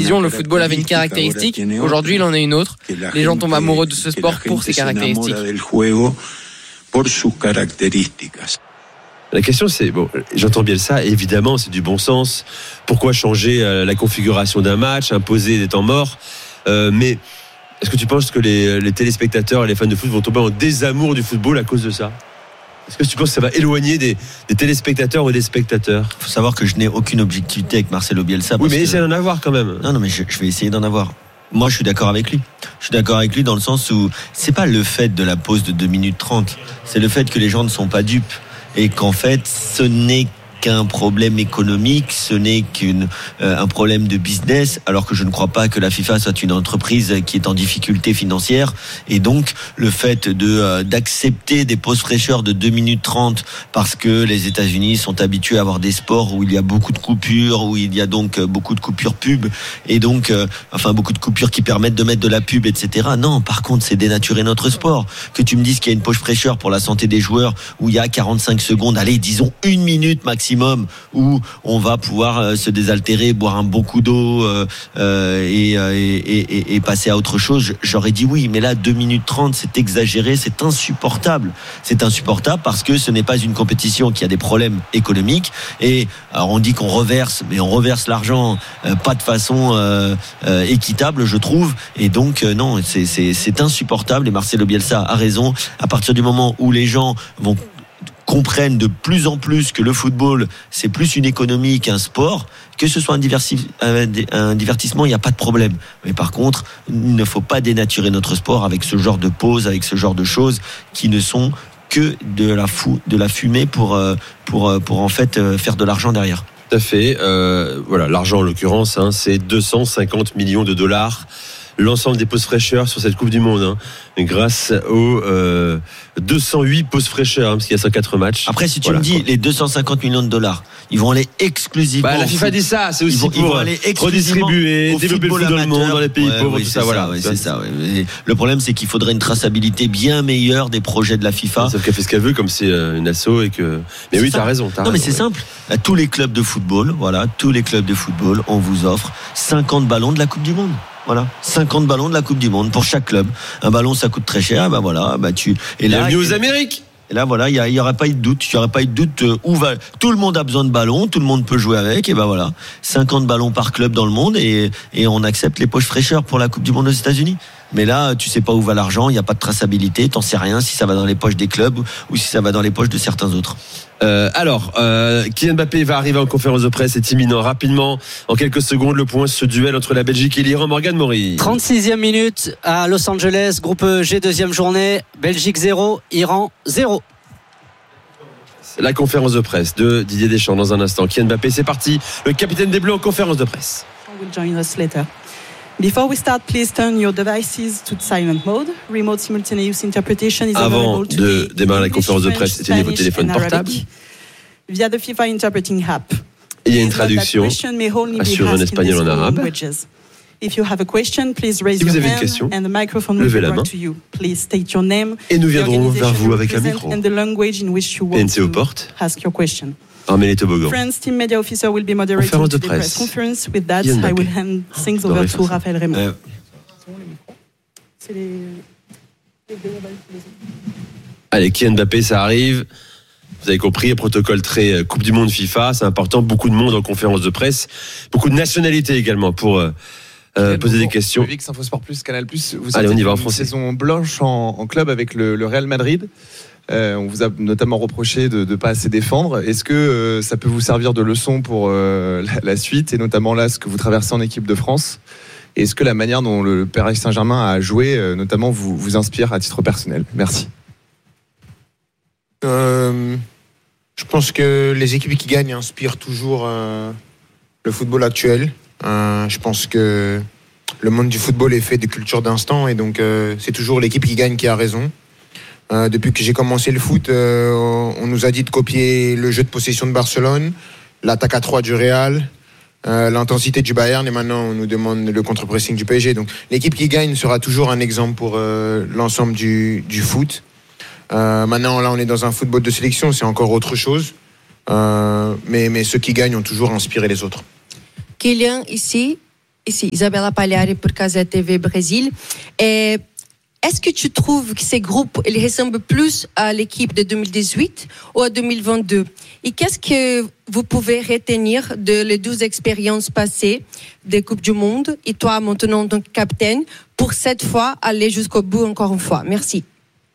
décision. Le football avait une caractéristique. Aujourd'hui, il en a une autre. Les gens tombent amoureux de ce sport pour ses caractéristiques. La question c'est, bon, j'entends bien ça, évidemment c'est du bon sens. Pourquoi changer la configuration d'un match, imposer des temps morts, mais est-ce que tu penses que les téléspectateurs et les fans de foot vont tomber en désamour du football à cause de ça ? Est-ce que tu penses que ça va éloigner des téléspectateurs ou des spectateurs ? Il faut savoir que je n'ai aucune objectivité avec Marcelo Bielsa. Oui, mais essaye d'en avoir quand même. Non, mais je vais essayer d'en avoir. Moi, je suis d'accord avec lui. Je suis d'accord avec lui dans le sens où c'est pas le fait de la pause de 2 minutes 30. C'est le fait que les gens ne sont pas dupes. Et qu'en fait, ce n'est qu'un problème économique, ce n'est qu'un problème de business, alors que je ne crois pas que la FIFA soit une entreprise qui est en difficulté financière. Et donc, le fait d'accepter des pauses fraîcheurs de 2 minutes 30 parce que les États-Unis sont habitués à avoir des sports où il y a beaucoup de coupures, où il y a donc beaucoup de coupures pub, et donc, beaucoup de coupures qui permettent de mettre de la pub, etc. Non, par contre, c'est dénaturer notre sport. Que tu me dises qu'il y a une pause fraîcheur pour la santé des joueurs où il y a 45 secondes, allez, disons 1 minute maximum, où on va pouvoir se désaltérer, boire un bon coup d'eau et passer à autre chose, j'aurais dit oui. Mais là, 2 minutes 30, c'est exagéré, c'est insupportable. C'est insupportable parce que ce n'est pas une compétition qui a des problèmes économiques. Et alors on dit qu'on reverse, mais on reverse l'argent pas de façon équitable, je trouve. Et donc non, c'est insupportable. Et Marcelo Bielsa a raison. À partir du moment où les gens comprennent de plus en plus que le football, c'est plus une économie qu'un sport, que ce soit un divertissement, il n'y a pas de problème. Mais par contre, il ne faut pas dénaturer notre sport avec ce genre de pause, avec ce genre de choses qui ne sont que de la fumée pour en fait faire de l'argent derrière. Tout à fait. Voilà, l'argent en l'occurrence, c'est 250 millions de dollars. L'ensemble des pauses fraîcheurs sur cette Coupe du Monde, grâce aux 208 pauses fraîcheurs, parce qu'il y a 104 matchs. Après, si tu me dis les 250 millions de dollars, ils vont aller exclusivement. La FIFA dit ça, c'est aussi pour redistribuer, développer le foot dans le monde, dans les pays pauvres, tout ça. Voilà, c'est ça. Ouais. Le problème, c'est qu'il faudrait une traçabilité bien meilleure des projets de la FIFA. Sauf qu'elle fait ce qu'elle veut, comme c'est une asso et que. Mais oui, t'as raison. Mais c'est simple. À tous les clubs de football, on vous offre 50 ballons de la Coupe du Monde. Voilà, 50 ballons de la Coupe du Monde pour chaque club. Un ballon, ça coûte très cher. Et là, bienvenue aux Amériques. Et là, voilà, il y aura pas eu de doute. Il y aura pas eu de doute où va. Tout le monde a besoin de ballons. Tout le monde peut jouer avec. Et 50 ballons par club dans le monde et on accepte les poches fraîcheurs pour la Coupe du Monde aux États-Unis. Mais là, tu sais pas où va l'argent. Il y a pas de traçabilité. T'en sais rien si ça va dans les poches des clubs ou si ça va dans les poches de certains autres. Kylian Mbappé va arriver en conférence de presse, c'est imminent. Rapidement, en quelques secondes, le point, ce duel entre la Belgique et l'Iran. Morgane Maury. 36e minute à Los Angeles, groupe G, deuxième journée. Belgique 0, Iran 0. La conférence de presse de Didier Deschamps dans un instant. Kylian Mbappé, c'est parti. Le capitaine des Bleus en conférence de presse. Will join us later. Before we start, please turn your devices to silent mode. Remote simultaneous interpretation is Avant available de démarrer la conférence de presse, éteignez vos téléphones portables. Via the FIFA interpreting app. Il y a une traduction sur un espagnol en arabe. If you have a question, please raise your hand and the microphone will be brought to you. Please state your name, et nous viendrons vers vous avec un micro. And the language in which you want to ask your question. Armel Tobogan. France team media officer will be moderating the press conference. With that, I will hand things over to Raphaël Raymond. Allez, Kylian Mbappé, ça arrive. Vous avez compris, protocole très Coupe du Monde FIFA, c'est important. Beaucoup de monde en conférence de presse, beaucoup de nationalités également pour poser des questions. Vix, Infosport Plus, Canal Plus. Vous allez, on y va en une français. Saison blanche en club avec le Real Madrid. On vous a notamment reproché de ne pas assez défendre. Est-ce que ça peut vous servir de leçon pour la suite, et notamment là ce que vous traversez en équipe de France? Est-ce que la manière dont le Paris Saint-Germain a joué, notamment, vous inspire à titre personnel? Merci. Je pense que les équipes qui gagnent inspirent toujours le football actuel. Je pense que le monde du football est fait de culture d'instant, et donc c'est toujours l'équipe qui gagne qui a raison. Depuis que j'ai commencé le foot, on nous a dit de copier le jeu de possession de Barcelone, l'attaque à 3 du Real, l'intensité du Bayern, et maintenant on nous demande le contre-pressing du PSG. Donc l'équipe qui gagne sera toujours un exemple pour l'ensemble du foot. Maintenant là on est dans un football de sélection, c'est encore autre chose, mais ceux qui gagnent ont toujours inspiré les autres. Kylian, ici, ici Isabella Pagliari pour Casa TV Brésil. Et est-ce que tu trouves que ces groupes ils ressemblent plus à l'équipe de 2018 ou à 2022? Et qu'est-ce que vous pouvez retenir de les 12 expériences passées des Coupes du Monde et toi maintenant donc capitaine pour cette fois aller jusqu'au bout encore une fois? Merci.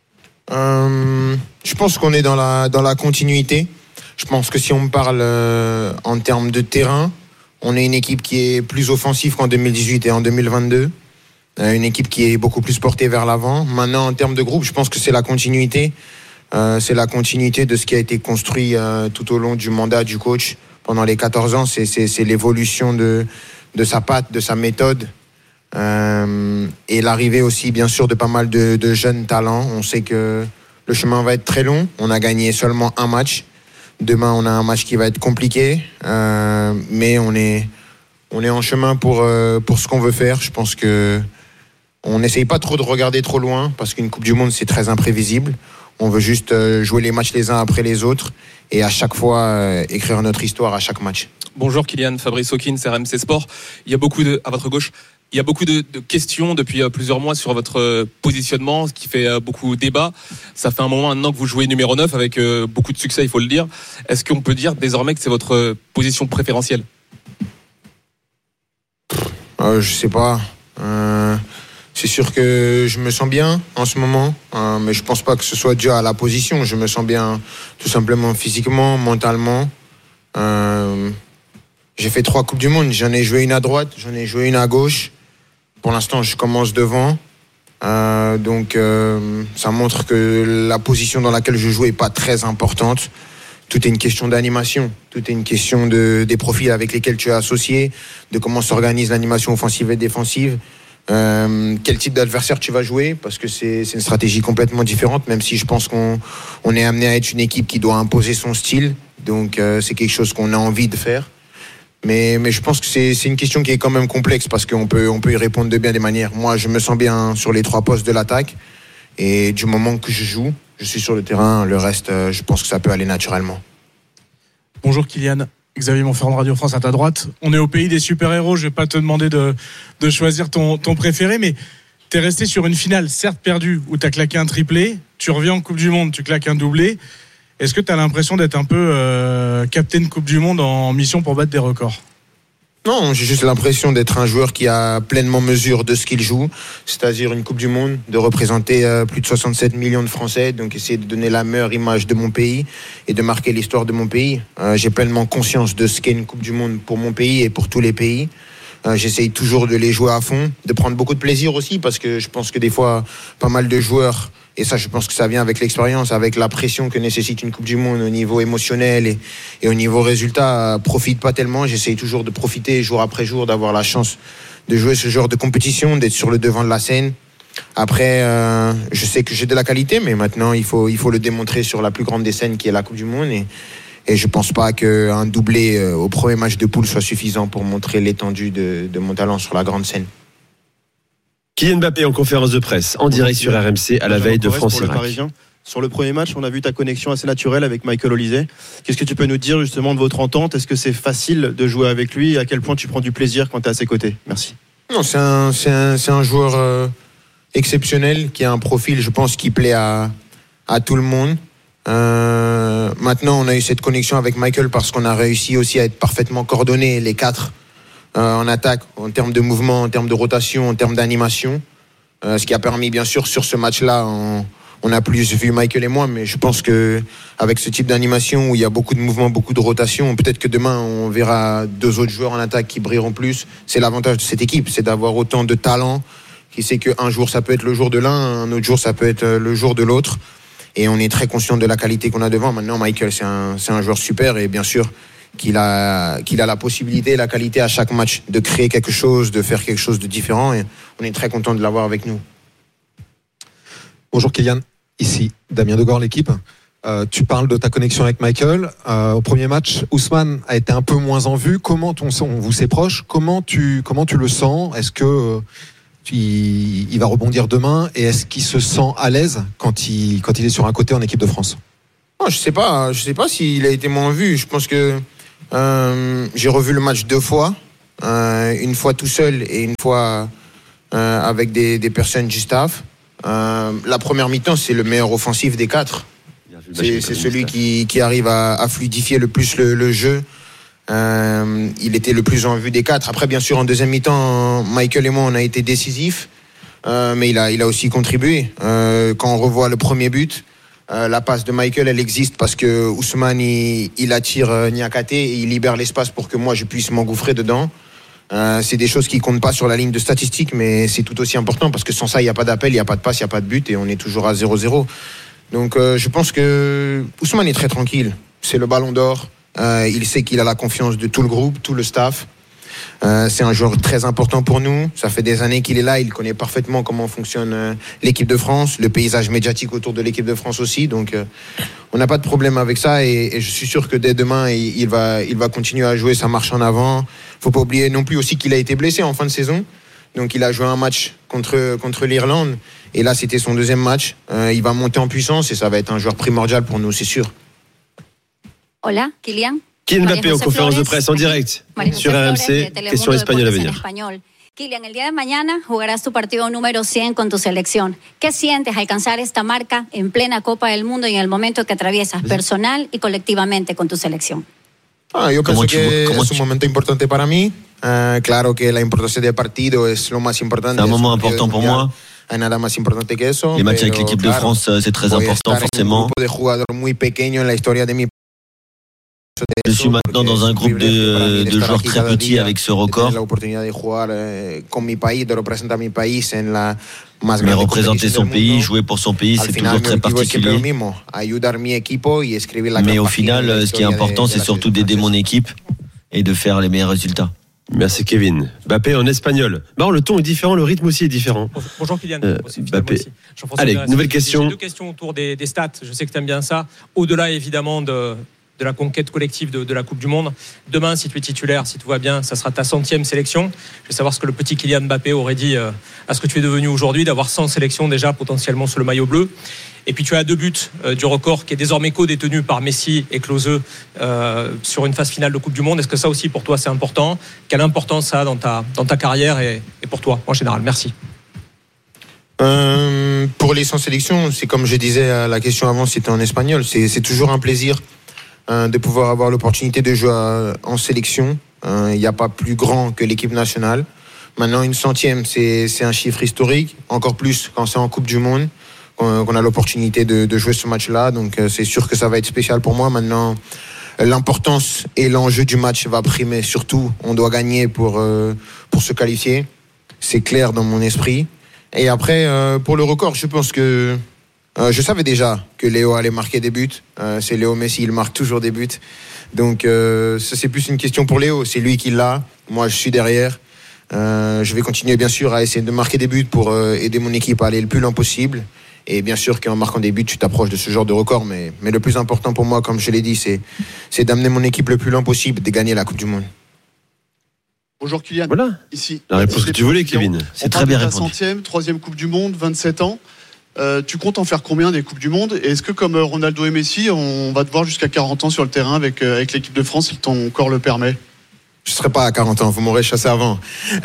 Je pense qu'on est dans la continuité. Je pense que si on me parle en termes de terrain, on est une équipe qui est plus offensive qu'en 2018 et en 2022. Une équipe qui est beaucoup plus portée vers l'avant. Maintenant, en termes de groupe, je pense que c'est la continuité. C'est la continuité de ce qui a été construit tout au long du mandat du coach pendant les 14 ans. C'est l'évolution de sa patte, de sa méthode. Et l'arrivée aussi, bien sûr, de pas mal de jeunes talents. On sait que le chemin va être très long. On a gagné seulement un match. Demain, on a un match qui va être compliqué. Mais on est en chemin pour ce qu'on veut faire. Je pense que on n'essaye pas trop de regarder trop loin parce qu'une Coupe du Monde, c'est très imprévisible. On veut juste jouer les matchs les uns après les autres et à chaque fois écrire notre histoire à chaque match. Bonjour Kylian, Fabrice Hawkins, RMC Sport. Il y a beaucoup à votre gauche, il y a beaucoup de questions depuis plusieurs mois sur votre positionnement, ce qui fait beaucoup débat. Ça fait un moment maintenant que vous jouez numéro 9 avec beaucoup de succès, il faut le dire. Est-ce qu'on peut dire désormais que c'est votre position préférentielle ? Je sais pas. C'est sûr que je me sens bien en ce moment, mais je pense pas que ce soit dû à la position. Je me sens bien tout simplement physiquement, mentalement. J'ai fait 3 Coupes du Monde. J'en ai joué une à droite, j'en ai joué une à gauche. Pour l'instant, je commence devant. Donc, ça montre que la position dans laquelle je joue est pas très importante. Tout est une question d'animation. Tout est une question des profils avec lesquels tu es associé, de comment s'organise l'animation offensive et défensive. Quel type d'adversaire tu vas jouer, parce que c'est une stratégie complètement différente, même si je pense qu'on est amené à être une équipe qui doit imposer son style, donc c'est quelque chose qu'on a envie de faire, mais je pense que c'est une question qui est quand même complexe parce qu'on peut y répondre de bien des manières. Moi je me sens bien sur les 3 postes de l'attaque et du moment que je joue, je suis sur le terrain, le reste je pense que ça peut aller naturellement. Bonjour Kylian, Xavier Montferrand de Radio France à ta droite. On est au pays des super-héros, je vais pas te demander de choisir ton préféré, mais t'es resté sur une finale certes perdue où t'as claqué un triplé, tu reviens en Coupe du Monde, tu claques un doublé. Est-ce que t'as l'impression d'être un peu captain Coupe du Monde en mission pour battre des records ? Non, j'ai juste l'impression d'être un joueur qui a pleinement mesure de ce qu'il joue, c'est-à-dire une Coupe du Monde, de représenter plus de 67 millions de Français, donc essayer de donner la meilleure image de mon pays et de marquer l'histoire de mon pays. J'ai pleinement conscience de ce qu'est une Coupe du Monde pour mon pays et pour tous les pays. J'essaye toujours de les jouer à fond, de prendre beaucoup de plaisir aussi, parce que je pense que des fois, pas mal de joueurs, et ça je pense que ça vient avec l'expérience, avec la pression que nécessite une Coupe du Monde au niveau émotionnel et au niveau résultat, profitent pas tellement. J'essaye toujours de profiter jour après jour, d'avoir la chance de jouer ce genre de compétition, d'être sur le devant de la scène. Après, je sais que j'ai de la qualité, mais maintenant il faut le démontrer sur la plus grande des scènes qui est la Coupe du Monde, et je pense pas qu'un doublé au premier match de poule soit suffisant pour montrer l'étendue de mon talent sur la grande scène. Kylian Mbappé en conférence de presse, en direct sur RMC à la veille de France-Irak. Sur le premier match, on a vu ta connexion assez naturelle avec Michael Olise. Qu'est-ce que tu peux nous dire justement de votre entente ? Est-ce que c'est facile de jouer avec lui et à quel point tu prends du plaisir quand tu es à ses côtés ? Merci. Non, c'est un joueur exceptionnel qui a un profil, je pense, qui plaît à tout le monde. Maintenant, on a eu cette connexion avec Michael parce qu'on a réussi aussi à être parfaitement coordonnés, les 4, en attaque, en termes de mouvement, en termes de rotation, en termes d'animation. Ce qui a permis, bien sûr, sur ce match-là, on a plus vu Michael et moi, mais je pense que avec ce type d'animation où il y a beaucoup de mouvements, beaucoup de rotation, peut-être que demain on verra 2 autres joueurs en attaque qui brilleront plus. C'est l'avantage de cette équipe, c'est d'avoir autant de talent, qui sait qu'un jour ça peut être le jour de l'un, un autre jour ça peut être le jour de l'autre. Et on est très conscient de la qualité qu'on a devant. Maintenant, Michael, c'est un joueur super, et bien sûr qu'il a la possibilité et la qualité à chaque match de créer quelque chose, de faire quelque chose de différent, et on est très content de l'avoir avec nous. Bonjour Kylian, ici Damien Degor, l'équipe. Tu parles de ta connexion avec Michael. Au premier match, Ousmane a été un peu moins en vue. Comment vous c'est proche ? Comment tu le sens ? Est-ce que il va rebondir demain, et est-ce qu'il se sent à l'aise quand il est sur un côté en équipe de France ? Je sais pas s'il a été moins en vue. Je pense que j'ai revu le match 2 fois. une fois tout seul et une fois avec des personnes du staff. La première mi-temps, c'est le meilleur offensif des 4. C'est celui qui arrive à fluidifier le plus le jeu. Il était le plus en vue des 4. Après, bien sûr, en deuxième mi-temps, Michael et moi, on a été décisifs. Mais il a aussi contribué. Quand on revoit le premier but, la passe de Michael, elle existe parce que Ousmane, il attire Niakate et il libère l'espace pour que moi, je puisse m'engouffrer dedans. C'est des choses qui comptent pas sur la ligne de statistiques, mais c'est tout aussi important parce que sans ça, il n'y a pas d'appel, il n'y a pas de passe, il n'y a pas de but et on est toujours à 0-0. Donc je pense que Ousmane est très tranquille. C'est le ballon d'or. Il sait qu'il a la confiance de tout le groupe, tout le staff. C'est un joueur très important pour nous. Ça fait des années qu'il est là. Il connaît parfaitement comment fonctionne l'équipe de France, le paysage médiatique autour de l'équipe de France aussi. Donc on n'a pas de problème avec ça et je suis sûr que dès demain, il va continuer à jouer. Ça marche en avant. Faut pas oublier non plus aussi qu'il a été blessé en fin de saison. Donc il a joué un match contre l'Irlande et là c'était son deuxième match. Il va monter en puissance et ça va être un joueur primordial pour nous, c'est sûr. Hola, Kylian. Kylian Mbappé en conférence de presse en direct sur RMC, question espagnole à venir. Kylian, el día de mañana jugarás tu partido número 100 con tu selección. ¿Qué sientes alcanzar esta marca en plena Copa del Mundo y en el momento que atraviesas personal y colectivamente con tu selección? Yo pienso que es un momento importante para mí. Claro que la importancia del partido es lo más importante. C'est un moment important pour moi. Nada más importante que eso. Les matchs avec l'équipe de France, c'est très important forcément. Un grupo de jugadores muy pequeño en la historia de mi. Je suis maintenant dans un groupe de joueurs très petits avec ce record. Mais représenter son pays, jouer pour son pays, c'est toujours très particulier. Mais au final, ce qui est important, c'est surtout d'aider mon équipe et de faire les meilleurs résultats. Merci Kevin. Mbappé en espagnol. Bon, le ton est différent, le rythme aussi est différent. Bonjour Kylian. Mbappé. Allez, nouvelle question. J'ai deux questions autour des stats. Je sais que tu aimes bien ça. Au-delà évidemment de la conquête collective de la Coupe du Monde. Demain, si tu es titulaire, si tout va bien, ça sera ta 100e sélection. Je veux savoir ce que le petit Kylian Mbappé aurait dit à ce que tu es devenu aujourd'hui, d'avoir 100 sélections déjà potentiellement sous le maillot bleu. Et puis tu as 2 buts du record qui est désormais co-détenu par Messi et Klose sur une phase finale de Coupe du Monde. Est-ce que ça aussi pour toi c'est important ? Quelle importance ça a dans ta carrière et pour toi en général ? Merci. Pour les 100 sélections, c'est comme je disais, la question avant c'était en espagnol. C'est toujours un plaisir de pouvoir avoir l'opportunité de jouer en sélection. Il n'y a pas plus grand que l'équipe nationale. Maintenant, une 100e, c'est un chiffre historique. Encore plus quand c'est en Coupe du Monde, qu'on a l'opportunité de jouer ce match-là. Donc, c'est sûr que ça va être spécial pour moi. Maintenant, l'importance et l'enjeu du match va primer. Surtout, on doit gagner pour se qualifier. C'est clair dans mon esprit. Et après, pour le record, je pense que je savais déjà que Léo allait marquer des buts. C'est Léo Messi, il marque toujours des buts. Donc ça c'est plus une question pour Léo. C'est lui qui l'a. Moi je suis derrière. Je vais continuer bien sûr à essayer de marquer des buts pour aider mon équipe à aller le plus loin possible. Et bien sûr qu'en marquant des buts, tu t'approches de ce genre de record. Mais le plus important pour moi, comme je l'ai dit, c'est d'amener mon équipe le plus loin possible, de gagner la Coupe du Monde. Bonjour Kylian. Voilà. Ici. La réponse que tu voulais, Kevin. C'est très bien répondu. 100e, 3e Coupe du Monde, 27 ans. Tu comptes en faire combien des Coupes du Monde ? Et est-ce que comme Ronaldo et Messi, on va te voir jusqu'à 40 ans sur le terrain avec l'équipe de France si ton corps le permet ? Je ne serai pas à 40 ans, vous m'aurez chassé avant.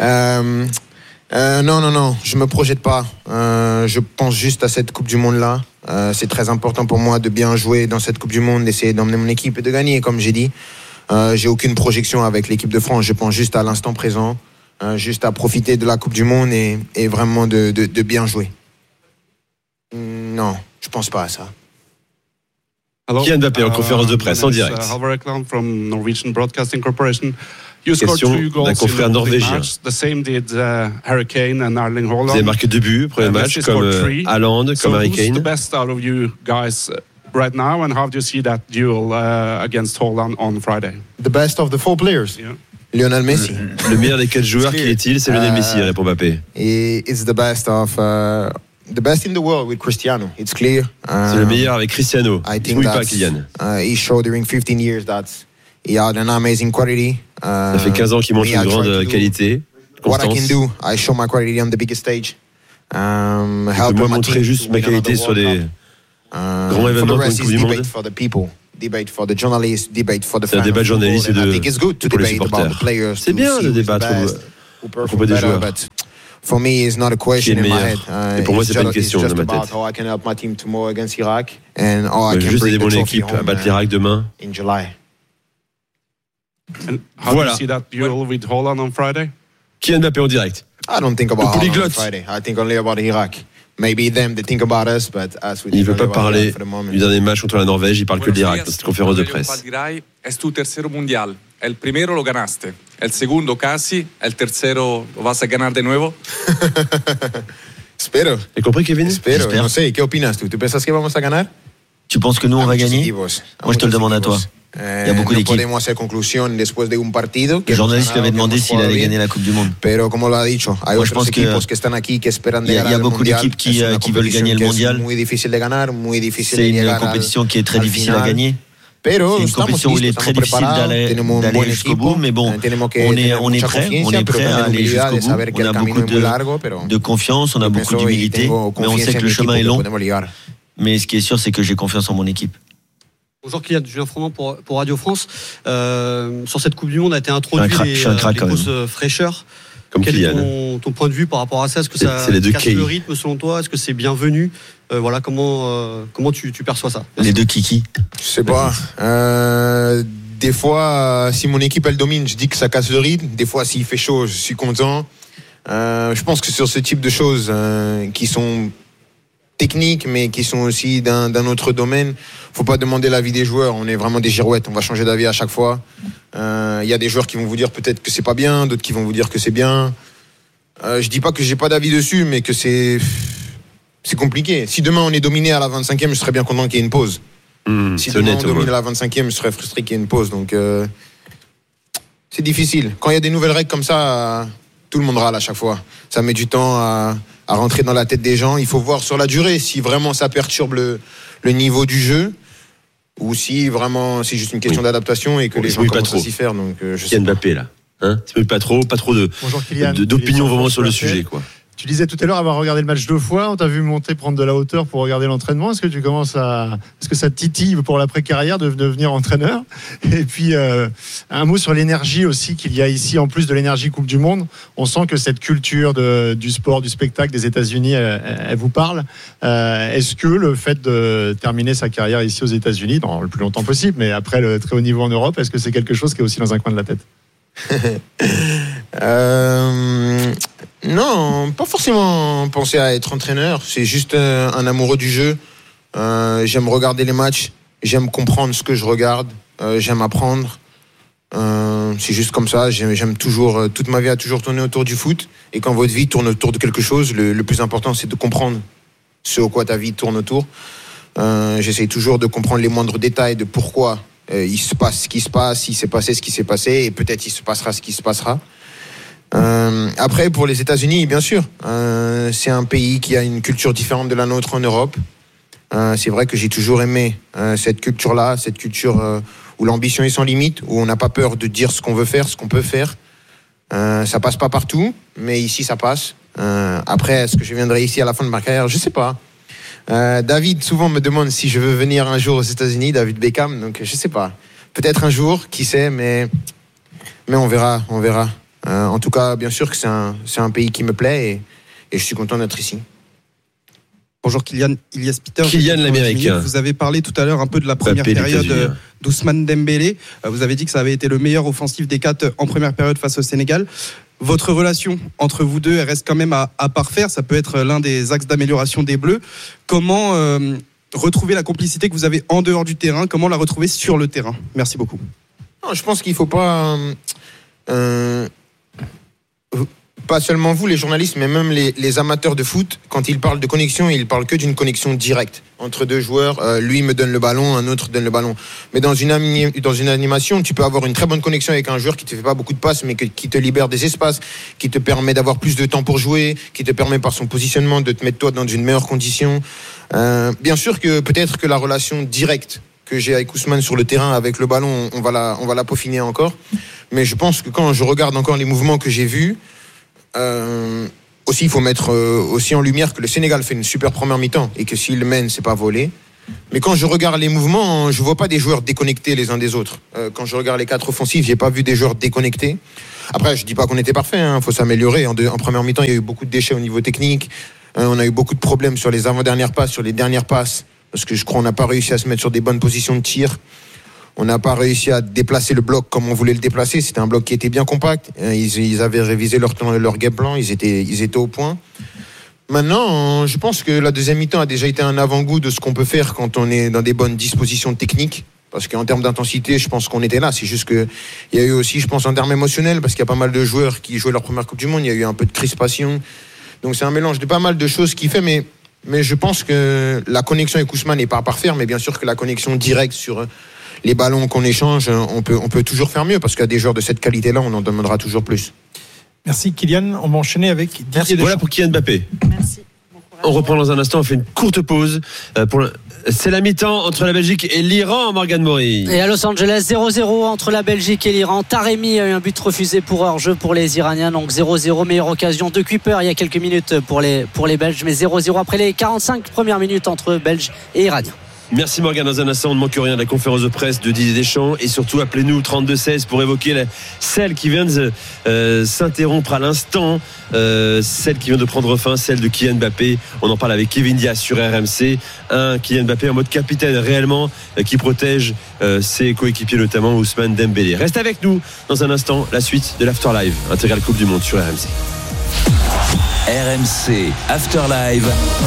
Non, je ne me projette pas. Je pense juste à cette Coupe du Monde-là. C'est très important pour moi de bien jouer dans cette Coupe du Monde, d'essayer d'emmener mon équipe et de gagner, comme j'ai dit. J'ai aucune projection avec l'équipe de France, je pense juste à l'instant présent, juste à profiter de la Coupe du Monde et vraiment de bien jouer. Non, je pense pas à ça. Kylian Mbappé en conférence de presse en direct. Question d'un confrère norvégien. Vous avez marqué 2 buts, premier match, comme Haaland, comme Harry Kane. Right now, and how do you see that duel against Holland on Friday? The best of the 4 players. Yeah. Lionel Messi. Le meilleur des 4 joueurs, qui est-il ? C'est Lionel Messi, répond Mbappé. It's the best of the best in the world with Cristiano. It's clear. C'est le meilleur avec Cristiano. I think pas Kylian. He showed during 15 years that he had an amazing quality. Ça fait 15 ans qu'il montre une grande qualité. What I can do, I show my quality on the biggest stage. Je peux montrer juste ma qualité sur les grands événements comme une Coupe du Monde. debate for the journalists, debate for the c'est un débat de journalistes et pour les supporters. C'est bien de débattre à propos des joueurs. For me, it's not a question in my head. Et pour moi, c'est pas une question dans ma tête. How I can help my team tomorrow against Iraq and how I can juste bring aider the mon trophy équipe à home battre l'Irak demain. in July. And how do you see that duel with Holland on Friday? Kylian Mbappé en direct. I don't think about Holland on Friday. I think only about Iraq. Maybe them, they think about us, but us, we Il think ne veut only pas about parler Iraq for the moment. du dernier match contre la Norvège, il parle que de l'Irak dans cette conférence de presse. Es tu tercero mundial. El primero lo ganaste. El segundo casi. El tercero lo vas a ganar de nuevo. Espero. ¿Has compris, Kevin? Espero. No sé, ¿qué opinas tú? ¿Tú piensas que vamos a ganar? Tu penses que nous on va gagner? Moi je te le demande à toi. Il y a beaucoup d'équipes. Podemos hacer conclusión después de un partido. Le journaliste lui avait demandé s'il allait gagner la Coupe du Monde. Pero como lo ha dicho, hay otros equipos que están aquí que esperan de ganar el mundial. Il y a beaucoup d'équipes qui veulent gagner le mondial. C'est muy difícil de ganar, muy difícil de llegar. C'est une compétition qui est très difficile à gagner. C'est une compétition où il est très difficile d'aller jusqu'au bout, mais bon, on est prêt à aller jusqu'au bout. On a beaucoup de confiance, on a beaucoup d'humilité, mais on sait que le chemin est long. Mais ce qui est sûr, c'est que j'ai confiance en mon équipe. Bonjour Kylian, Julien Froment pour Radio France. Sur cette Coupe du Monde a été introduit les pauses fraîcheurs. Quel est ton point de vue par rapport à ça? Est-ce que ça casse le rythme selon toi? Est-ce que c'est bienvenu? Voilà, comment tu perçois ça? Les deux kiki. Je sais pas. Des fois, si mon équipe elle domine, je dis que ça casse le rythme. Des fois, s'il fait chaud, je suis content. Je pense que sur ce type de choses qui sont techniques, mais qui sont aussi d'un autre domaine, faut pas demander l'avis des joueurs. On est vraiment des girouettes. On va changer d'avis à chaque fois. Il y a des joueurs qui vont vous dire peut-être que c'est pas bien, d'autres qui vont vous dire que c'est bien. Je dis pas que j'ai pas d'avis dessus, mais que c'est compliqué. Si demain on est dominé à la 25e, je serais bien content qu'il y ait une pause. Si demain on domine à la 25e, je serais frustré qu'il y ait une pause. Donc c'est difficile. Quand il y a des nouvelles règles comme ça, tout le monde râle à chaque fois. Ça met du temps à rentrer dans la tête des gens. Il faut voir sur la durée si vraiment ça perturbe le niveau du jeu ou si vraiment c'est juste une question d'adaptation et que les gens commencent à s'y faire. Donc je sais Mbappé là, hein, c'est pas trop d'opinion vraiment sur le sujet quoi. Tu disais tout à l'heure avoir regardé le match 2 fois, on t'a vu monter, prendre de la hauteur pour regarder l'entraînement. Est-ce que ça te titille pour l'après-carrière de devenir entraîneur? Et puis un mot sur l'énergie aussi qu'il y a ici, en plus de l'énergie Coupe du Monde. On sent que cette culture du sport, du spectacle des États-Unis, elle vous parle. Est-ce que le fait de terminer sa carrière ici aux États-Unis, dans le plus longtemps possible, mais après le très haut niveau en Europe, est-ce que c'est quelque chose qui est aussi dans un coin de la tête? Non, pas forcément penser à être entraîneur. C'est juste un amoureux du jeu. J'aime regarder les matchs. J'aime comprendre ce que je regarde. J'aime apprendre. C'est juste comme ça. J'aime toujours. Toute ma vie a toujours tourné autour du foot. Et quand votre vie tourne autour de quelque chose, le plus important, c'est de comprendre ce au quoi ta vie tourne autour. J'essaie toujours de comprendre les moindres détails de pourquoi il se passe ce qui se passe, il s'est passé ce qui s'est passé, et peut-être il se passera ce qui se passera. Après, pour les États-Unis, bien sûr, c'est un pays qui a une culture différente de la nôtre en Europe. C'est vrai que j'ai toujours aimé cette culture-là, cette culture où l'ambition est sans limite, où on n'a pas peur de dire ce qu'on veut faire, ce qu'on peut faire. Ça passe pas partout, mais ici ça passe. Après, est-ce que je viendrai ici à la fin de ma carrière? Je sais pas. David souvent me demande si je veux venir un jour aux États-Unis, David Beckham, donc je sais pas. Peut-être un jour, qui sait, mais on verra. En tout cas, bien sûr que c'est un pays qui me plaît et je suis content d'être ici. Bonjour Kylian, Ilias Peter. Kylian l'Américain. Vous avez parlé tout à l'heure un peu de la première période d'Ousmane Dembélé. Vous avez dit que ça avait été le meilleur offensif des 4 en première période face au Sénégal. Votre relation entre vous deux, elle reste quand même à parfaire. Ça peut être l'un des axes d'amélioration des Bleus. Comment retrouver la complicité que vous avez en dehors du terrain? Comment la retrouver sur le terrain? Merci beaucoup. Non, je pense qu'il ne faut pas... pas seulement vous les journalistes, mais même les amateurs de foot, quand ils parlent de connexion, ils parlent que d'une connexion directe entre deux joueurs. Lui me donne le ballon, un autre donne le ballon. Mais dans une animation, tu peux avoir une très bonne connexion avec un joueur qui te fait pas beaucoup de passes, mais qui te libère des espaces, qui te permet d'avoir plus de temps pour jouer, qui te permet par son positionnement de te mettre toi dans une meilleure condition. Bien sûr que peut-être que la relation directe que j'ai avec Ousmane sur le terrain, avec le ballon, on va la peaufiner encore. Mais je pense que quand je regarde encore les mouvements que j'ai vus, aussi il faut mettre aussi en lumière que le Sénégal fait une super première mi-temps et que s'il mène, c'est pas volé. Mais quand je regarde les mouvements, je vois pas des joueurs déconnectés les uns des autres. Quand je regarde les 4 offensifs, j'ai pas vu des joueurs déconnectés. Après, je dis pas qu'on était parfait, faut s'améliorer. En première mi-temps, il y a eu beaucoup de déchets au niveau technique. On a eu beaucoup de problèmes sur les avant-dernières passes, sur les dernières passes, parce que je crois qu'on n'a pas réussi à se mettre sur des bonnes positions de tir. On n'a pas réussi à déplacer le bloc comme on voulait le déplacer. C'était un bloc qui était bien compact. Ils avaient révisé leur game plan, ils étaient au point. Maintenant, je pense que la deuxième mi-temps a déjà été un avant-goût de ce qu'on peut faire quand on est dans des bonnes dispositions techniques. Parce qu'en termes d'intensité, je pense qu'on était là. C'est juste qu'il y a eu aussi, je pense, en termes émotionnels, parce qu'il y a pas mal de joueurs qui jouaient leur première Coupe du Monde. Il y a eu un peu de crispation. Donc c'est un mélange de pas mal de choses qui fait, mais je pense que la connexion avec Ousmane n'est pas parfaite, mais bien sûr que la connexion directe sur les ballons qu'on échange, on peut toujours faire mieux, parce qu'à des joueurs de cette qualité-là, on en demandera toujours plus. Merci Kylian, on va enchaîner avec Didier Deschamps. Voilà pour Kylian Mbappé. Merci. On reprend dans un instant, on fait une courte pause. C'est la mi-temps entre la Belgique et l'Iran, Morgane Maury. Et à Los Angeles, 0-0 entre la Belgique et l'Iran. Taremi a eu un but refusé pour hors-jeu pour les Iraniens. Donc 0-0, meilleure occasion de Kuiper il y a quelques minutes pour les Belges. Mais 0-0 après les 45 premières minutes entre Belges et Iraniens. Merci Morgane. Dans un instant, on ne manque rien de la conférence de presse de Didier Deschamps. Et surtout, appelez-nous 32-16 pour évoquer celle qui vient de s'interrompre à l'instant, celle qui vient de prendre fin, celle de Kylian Mbappé. On en parle avec Kevin Diaz sur RMC. Un Kylian Mbappé en mode capitaine réellement, qui protège ses coéquipiers, notamment Ousmane Dembélé. Reste avec nous dans un instant, la suite de l'After Live, intégrale Coupe du Monde sur RMC. RMC After Live,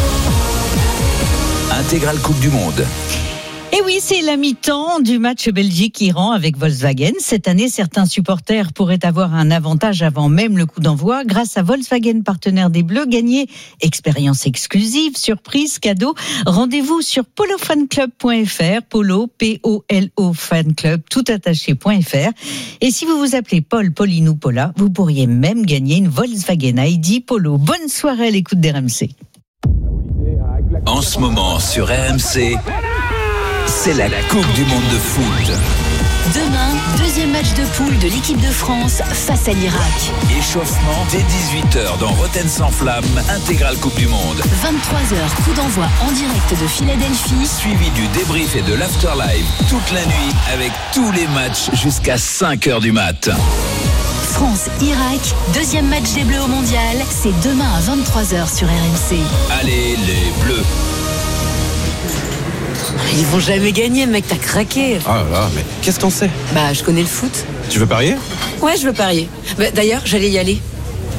intégrale Coupe du Monde. Et oui, c'est la mi-temps du match Belgique-Iran avec Volkswagen. Cette année, certains supporters pourraient avoir un avantage avant même le coup d'envoi. Grâce à Volkswagen, partenaire des Bleus, gagnez expérience exclusive, surprise, cadeau. Rendez-vous sur polofanclub.fr, polo, P-O-L-O, fanclub, toutattaché.fr. Et si vous vous appelez Paul, Pauline ou Paula, vous pourriez même gagner une Volkswagen ID Polo. Bonne soirée à l'écoute d'RMC. En ce moment, sur RMC, c'est la Coupe du Monde de foot. Demain, deuxième match de poule de l'équipe de France face à l'Irak. Échauffement dès 18h dans Rotten sans flamme, intégrale Coupe du Monde. 23h, coup d'envoi en direct de Philadelphie. Suivi du débrief et de l'afterlive toute la nuit avec tous les matchs jusqu'à 5h du mat. France-Irak, deuxième match des Bleus au Mondial. C'est demain à 23h sur RMC. Allez les Bleus. Ils vont jamais gagner, mec, t'as craqué. Ah là là, mais qu'est-ce qu'on sait? Bah, je connais le foot. Tu veux parier? Ouais, je veux parier. Bah, d'ailleurs, j'allais y aller.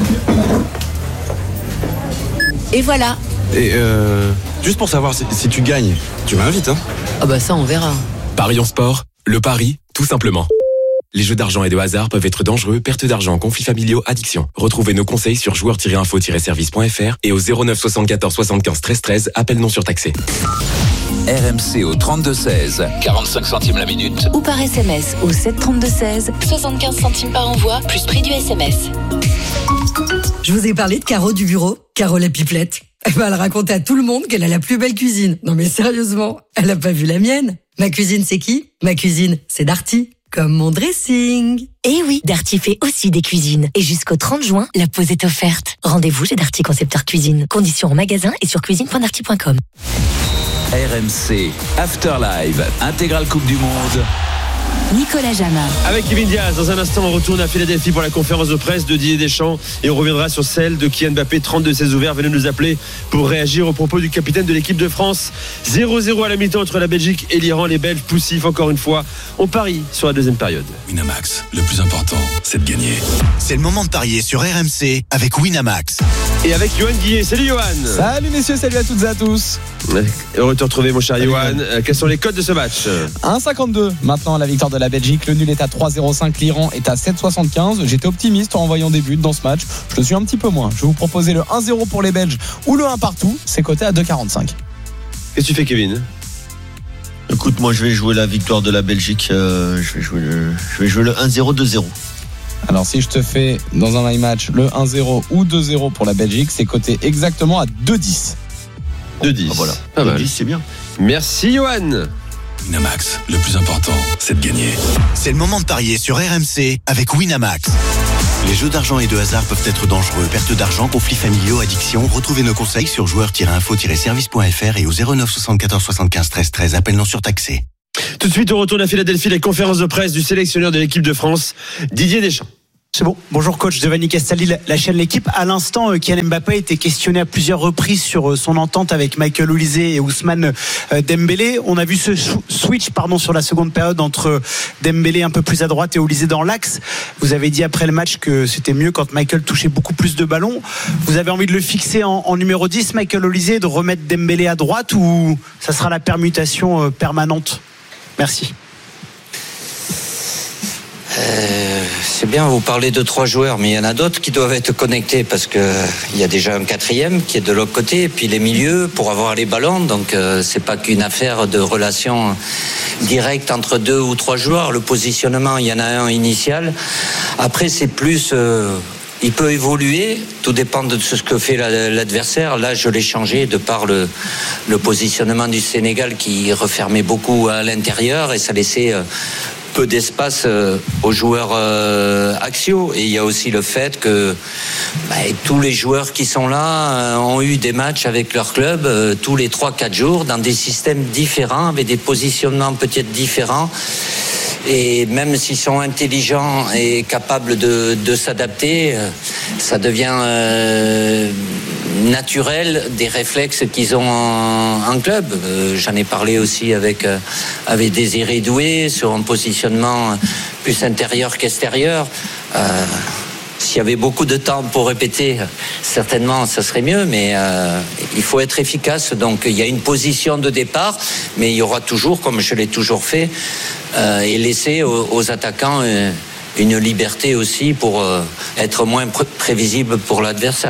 Et voilà. Et juste pour savoir si tu gagnes, tu m'invites, hein? Ah bah ça, on verra. Parions sport, le pari, tout simplement. Les jeux d'argent et de hasard peuvent être dangereux, perte d'argent, conflits familiaux, addiction. Retrouvez nos conseils sur joueurs-info-service.fr et au 09 74 75 13 13, appel non surtaxé. RMC au 32-16, 45 centimes la minute. Ou par SMS au 732-16, 75 centimes par envoi, plus prix du SMS. Je vous ai parlé de Caro du bureau, Caro la pipelette. Elle raconte à tout le monde qu'elle a la plus belle cuisine. Non mais sérieusement, elle a pas vu la mienne. Ma cuisine, c'est qui? Ma cuisine, c'est Darty. Comme mon dressing. Eh oui, Darty fait aussi des cuisines. Et jusqu'au 30 juin, la pause est offerte. Rendez-vous chez Darty Concepteur Cuisine. Conditions en magasin et sur cuisine.darty.com. RMC After Live, intégrale Coupe du Monde. Nicolas Jamin. Avec Kevin Diaz, dans un instant, on retourne à Philadelphie pour la conférence de presse de Didier Deschamps et on reviendra sur celle de Kylian Mbappé, 32-16 ouverts. Venez nous appeler pour réagir au propos du capitaine de l'équipe de France. 0-0 à la mi-temps entre la Belgique et l'Iran. Les Belges poussifs encore une fois. On parie sur la deuxième période. Winamax, le plus important, c'est de gagner. C'est le moment de parier sur RMC avec Winamax. Et avec Johan Guillet. Salut Johan. Salut messieurs, salut à toutes et à tous. Heureux de te retrouver mon cher Johan. Quels sont les codes de ce match? 1,52 maintenant la victoire de la Belgique. Le nul est à 3,05, l'Iran est à 7,75. J'étais optimiste en voyant des buts dans ce match. Je le suis un petit peu moins. Je vais vous proposer le 1-0 pour les Belges ou le 1 partout. C'est coté à 2,45. Qu'est-ce que tu fais Kevin? Écoute, moi je vais jouer la victoire de la Belgique. Je vais jouer le 1-0, 2-0. Alors si je te fais dans un my match le 1-0 ou 2-0 pour la Belgique, c'est coté exactement à 2,10. 2,10. Ah, voilà. 2,10 c'est bien. Merci Johan. Winamax, le plus important, c'est de gagner. C'est le moment de parier sur RMC avec Winamax. Les jeux d'argent et de hasard peuvent être dangereux. Perte d'argent, conflits familiaux, addiction. Retrouvez nos conseils sur joueurs-info-service.fr et au 09 74 75 13 13. Appel non surtaxé. Tout de suite, on retourne à Philadelphie, la conférence de presse du sélectionneur de l'équipe de France, Didier Deschamps. C'est bon. Bonjour coach, Giovanni Castaldi, la chaîne L'équipe. À l'instant, Kylian Mbappé a été questionné à plusieurs reprises sur son entente avec Michael Olise et Ousmane Dembélé. On a vu ce switch sur la seconde période entre Dembélé un peu plus à droite et Olise dans l'axe. Vous avez dit après le match que c'était mieux quand Michael touchait beaucoup plus de ballons. Vous avez envie de le fixer en numéro 10, Michael Olise, de remettre Dembélé à droite, ou ça sera la permutation permanente? Merci. C'est bien, vous parlez de 3 joueurs, mais il y en a d'autres qui doivent être connectés parce qu'il y a déjà un 4e qui est de l'autre côté, et puis les milieux pour avoir les ballons. Donc c'est pas qu'une affaire de relation directe entre 2 ou 3 joueurs. Le positionnement, il y en a un initial. Après, c'est plus... il peut évoluer, tout dépend de ce que fait l'adversaire. Là, je l'ai changé de par le positionnement du Sénégal qui refermait beaucoup à l'intérieur et ça laissait peu d'espace aux joueurs axiaux. Et il y a aussi le fait que tous les joueurs qui sont là ont eu des matchs avec leur club tous les 3-4 jours dans des systèmes différents, avec des positionnements peut-être différents. Et même s'ils sont intelligents et capables de s'adapter, ça devient naturel des réflexes qu'ils ont en club. J'en ai parlé aussi avec Désiré Doué sur un positionnement plus intérieur qu'extérieur. S'il y avait beaucoup de temps pour répéter, certainement ça serait mieux, mais il faut être efficace. Donc il y a une position de départ, mais il y aura toujours, comme je l'ai toujours fait, et laisser aux attaquants une liberté aussi pour être moins prévisible pour l'adversaire.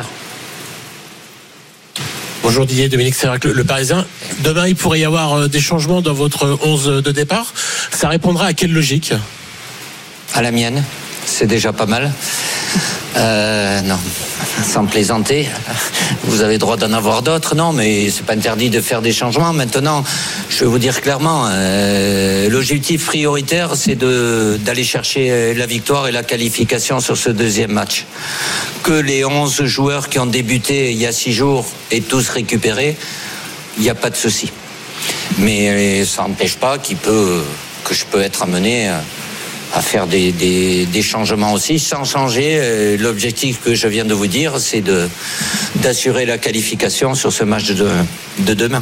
Bonjour Didier, Dominique Sérac, le Parisien. Demain, il pourrait y avoir des changements dans votre 11 de départ. Ça répondra à quelle logique ? À la mienne, c'est déjà pas mal. Non, sans plaisanter, vous avez le droit d'en avoir d'autres, non, mais c'est pas interdit de faire des changements. Maintenant, je vais vous dire clairement, l'objectif prioritaire, c'est d'aller chercher la victoire et la qualification sur ce deuxième match. Que les 11 joueurs qui ont débuté il y a 6 jours aient tous récupéré, il n'y a pas de souci. Mais ça n'empêche pas que je peux être amené à faire des changements aussi, sans changer. L'objectif que je viens de vous dire, c'est d'assurer la qualification sur ce match de demain.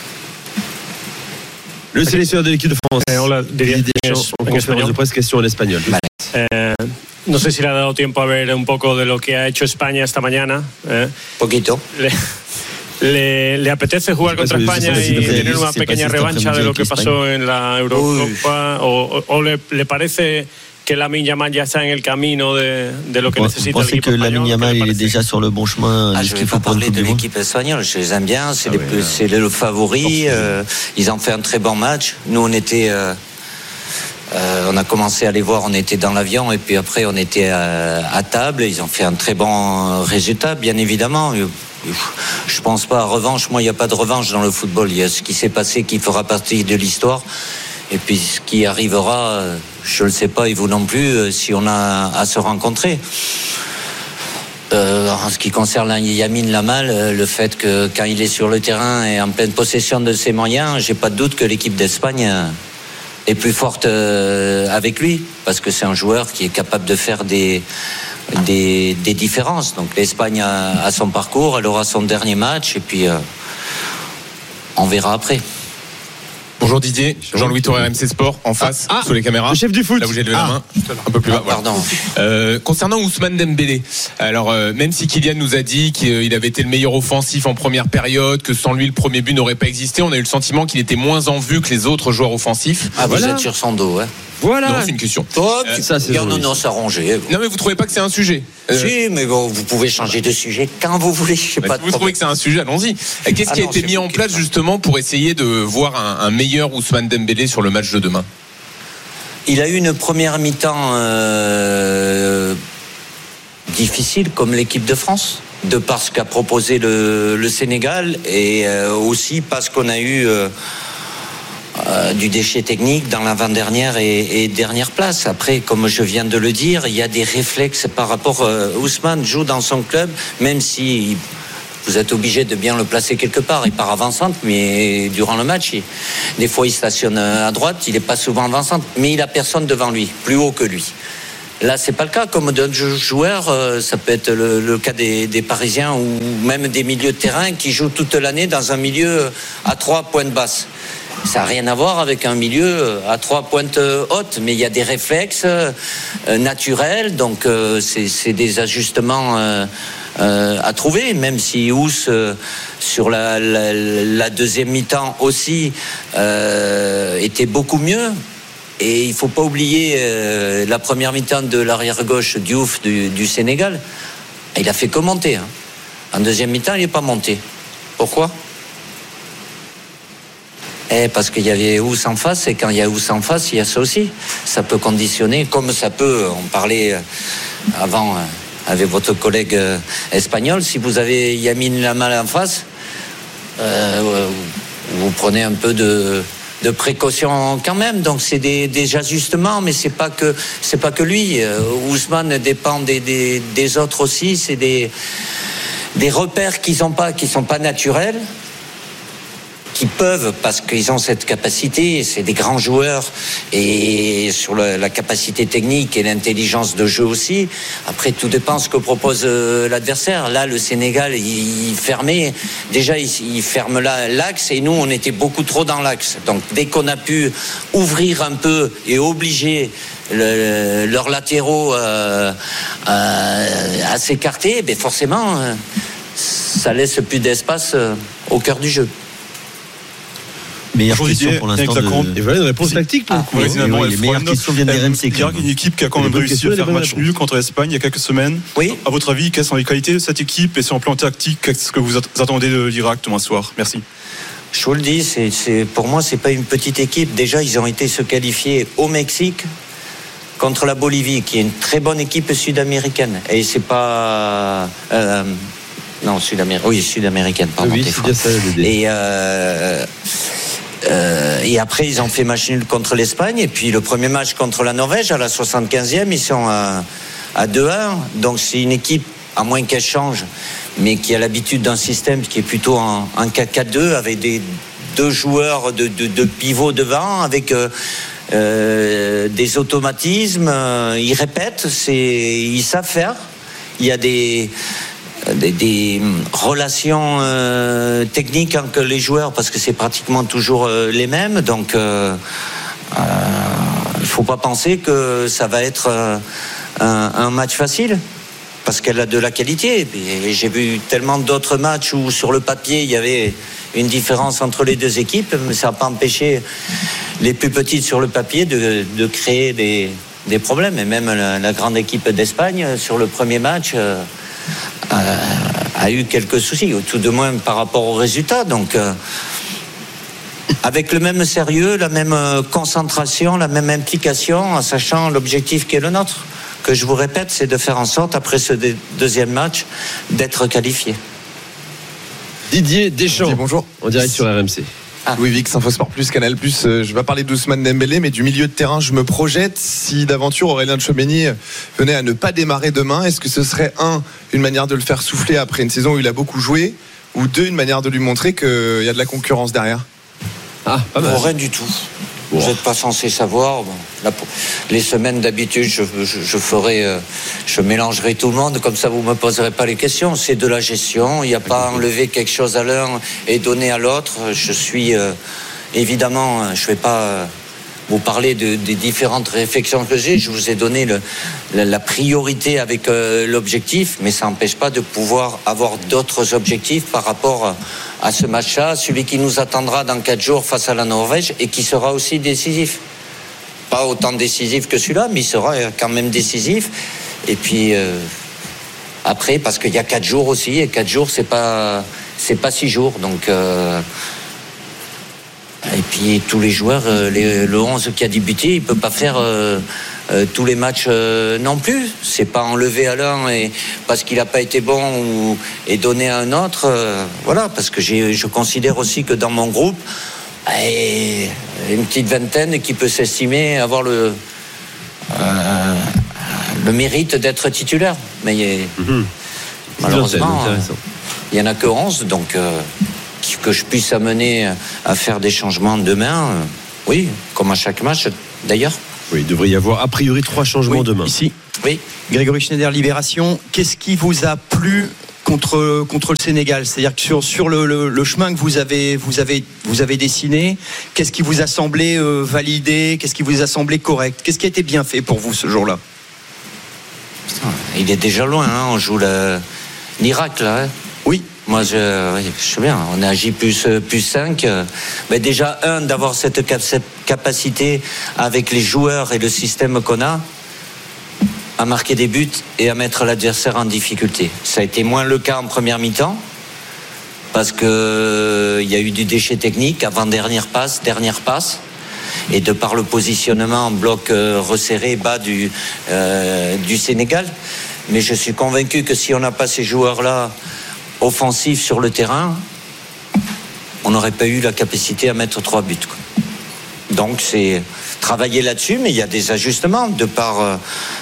Le sélectionneur de l'équipe de France, Didier Deschamps, en conférence de presse, question en espagnol. No sé si le ha dado tiempo a ver un poco de lo que ha hecho España esta mañana. Poquito. ¿Le apetece jugar contra España y tener una pequeña revancha de lo que pasó en la Eurocopa? ¿O le parece que Lamine Yamal ya está en el camino de lo que necesita el equipo espagnol? Vous pensez que Lamine Yamal il est déjà sur le bon chemin? Je ne vais pas parler de l'équipe espagnole, je les aime bien, c'est le favori, ils ont fait un très bon match. Nous on était... on a commencé à les voir, on était dans l'avion et puis après on était à table. Ils ont fait un très bon résultat, bien évidemment. Je pense pas à revanche. Moi, il n'y a pas de revanche dans le football. Il y a ce qui s'est passé qui fera partie de l'histoire. Et puis ce qui arrivera, je ne le sais pas et vous non plus, si on a à se rencontrer. En ce qui concerne Lamine Yamal, le fait que quand il est sur le terrain et en pleine possession de ses moyens, j'ai pas de doute que l'équipe d'Espagne est plus forte avec lui, parce que c'est un joueur qui est capable de faire des différences. Donc l'Espagne a son parcours, elle aura son dernier match et puis on verra après. Bonjour Didier, Jean-Louis Touré, RMC Sport, en face, sous les caméras. Le chef du foot. Là où j'ai levé la main, un peu plus bas. Pardon. Concernant Ousmane Dembélé, alors même si Kylian nous a dit qu'il avait été le meilleur offensif en première période, que sans lui le premier but n'aurait pas existé, on a eu le sentiment qu'il était moins en vue que les autres joueurs offensifs. Ah, vous êtes sur son dos, hein. Voilà. Non, c'est une question. Ça, c'est non, s'arranger. Non, mais vous trouvez pas que c'est un sujet? Si, mais bon, vous pouvez changer de sujet quand vous voulez. Si vous trouvez que c'est un sujet, allons-y. Qu'est-ce qui a été mis en place justement pour essayer de voir un meilleur Ousmane Dembélé sur le match de demain? Il a eu une première mi-temps difficile, comme l'équipe de France, de par ce qu'a proposé le Sénégal et aussi parce qu'on a eu du déchet technique dans l'avant-dernière et dernière place. Après, comme je viens de le dire, il y a des réflexes par rapport. Ousmane joue dans son club, même si vous êtes obligé de bien le placer quelque part. Il part avant-centre, mais durant le match, des fois il stationne à droite, il n'est pas souvent avant-centre, mais il a personne devant lui, plus haut que lui. Là, c'est pas le cas. Comme d'autres joueurs, ça peut être le cas des Parisiens ou même des milieux de terrain qui jouent toute l'année dans un milieu à 3 pointes basses. Ça n'a rien à voir avec un milieu à 3 pointes hautes, mais il y a des réflexes naturels, donc c'est des ajustements à trouver, même si Ous sur la deuxième mi-temps aussi était beaucoup mieux. Et il ne faut pas oublier la première mi-temps de l'arrière-gauche Diouf du Sénégal. Il a fait que monter. Hein. En deuxième mi-temps, il n'est pas monté. Pourquoi ? Parce qu'il y avait Ous en face, et quand il y a Ous en face, il y a ça aussi. Ça peut conditionner, comme ça peut, on parlait avant avec votre collègue espagnol, si vous avez Yamin Lamal en face, vous prenez un peu de précaution quand même, donc c'est des ajustements, mais c'est pas que lui. Ousmane dépend des autres aussi, c'est des repères qui sont pas naturels, qui peuvent, parce qu'ils ont cette capacité, c'est des grands joueurs, et sur la capacité technique et l'intelligence de jeu aussi. Après, tout dépend ce que propose l'adversaire. Là, le Sénégal, il fermait, déjà il ferme l'axe, et nous, on était beaucoup trop dans l'axe. Donc, dès qu'on a pu ouvrir un peu et obliger leurs latéraux à s'écarter, ben forcément, ça laisse plus d'espace au cœur du jeu. Meilleure question pour l'instant. Et voilà une réponse tactique pour le coup. Les meilleures questions viennent d'RMC. Il y a une équipe qui a quand même réussi à faire un match nul contre l'Espagne il y a quelques semaines. Oui. À votre avis, quelles sont les qualités de cette équipe et sur un plan tactique, qu'est-ce que vous attendez de l'Irak demain soir ? Merci. Je vous le dis, pour moi, c'est pas une petite équipe. Déjà, ils ont été se qualifier au Mexique contre la Bolivie, qui est une très bonne équipe sud-américaine. Et c'est pas... non, sud-américaine, pardon. Oui, c'est bien ça, et après, ils ont fait match nul contre l'Espagne. Et puis, le premier match contre la Norvège, à la 75e, ils sont à 2-1. Donc, c'est une équipe, à moins qu'elle change, mais qui a l'habitude d'un système qui est plutôt en 4-4-2, avec deux joueurs de pivot devant, avec des automatismes. Ils répètent, ils savent faire. Il y a des relations techniques entre les joueurs, parce que c'est pratiquement toujours les mêmes, donc il ne faut pas penser que ça va être un match facile, parce qu'elle a de la qualité. Et j'ai vu tellement d'autres matchs où sur le papier il y avait une différence entre les deux équipes, mais ça n'a pas empêché les plus petites sur le papier de créer des problèmes. Et même la grande équipe d'Espagne sur le premier match a eu quelques soucis, tout de moins par rapport au résultat. Donc, avec le même sérieux, la même concentration, la même implication, en sachant l'objectif qui est le nôtre, que je vous répète, c'est de faire en sorte, après ce deuxième match, d'être qualifié. Didier Deschamps, bonjour. En direct sur RMC. Louis Vix, Infosport Plus, Canal Plus. Je vais pas parler d'Ousmane Dembélé, mais du milieu de terrain. Je me projette. Si d'aventure Aurélien Tchouameni venait à ne pas démarrer demain, est-ce que ce serait une manière de le faire souffler après une saison où il a beaucoup joué, ou deux, une manière de lui montrer qu'il y a de la concurrence derrière? Pas mal. Rien du tout. Vous n'êtes pas censé savoir. Les semaines d'habitude, je mélangerai tout le monde, comme ça vous ne me poserez pas les questions. C'est de la gestion. Il n'y a pas enlever quelque chose à l'un et donner à l'autre. Je suis évidemment, je ne vais pas vous parler des différentes réflexions que j'ai. Je vous ai donné la priorité avec l'objectif, mais ça n'empêche pas de pouvoir avoir d'autres objectifs par rapport à ce match-là, celui qui nous attendra dans 4 jours face à la Norvège et qui sera aussi décisif. Pas autant décisif que celui-là, mais il sera quand même décisif. Et puis après, parce qu'il y a 4 jours aussi, et 4 jours, c'est pas 6 jours. Donc, et puis tous les joueurs, le 11 qui a débuté, il peut pas faire tous les matchs non plus. C'est pas enlevé à l'un et parce qu'il n'a pas été bon et donné à un autre. Voilà, parce que je considère aussi que dans mon groupe, Et une petite vingtaine qui peut s'estimer avoir le mérite d'être titulaire. Mais malheureusement, il n'y en a que 11, donc que je puisse amener à faire des changements demain, oui, comme à chaque match d'ailleurs. Oui, il devrait y avoir a priori 3 changements demain. Ici, oui. Grégory Schneider, Libération. Qu'est-ce qui vous a plu contre le Sénégal? C'est-à-dire que sur le chemin que vous avez dessiné, qu'est-ce qui vous a semblé validé? Qu'est-ce qui vous a semblé correct? Qu'est-ce qui a été bien fait pour vous ce jour-là? Il est déjà loin, hein. On joue l'Irak là. Hein. Oui. Moi, je sais bien, on est à J plus 5. Mais déjà, d'avoir cette capacité avec les joueurs et le système qu'on a, à marquer des buts et à mettre l'adversaire en difficulté. Ça a été moins le cas en première mi-temps, parce qu'il y a eu du déchet technique, avant-dernière passe, dernière passe. Et de par le positionnement en bloc resserré bas du Sénégal. Mais je suis convaincu que si on n'a pas ces joueurs-là offensifs sur le terrain, on n'aurait pas eu la capacité à mettre 3 buts. Quoi. Donc c'est travailler là-dessus, mais il y a des ajustements de par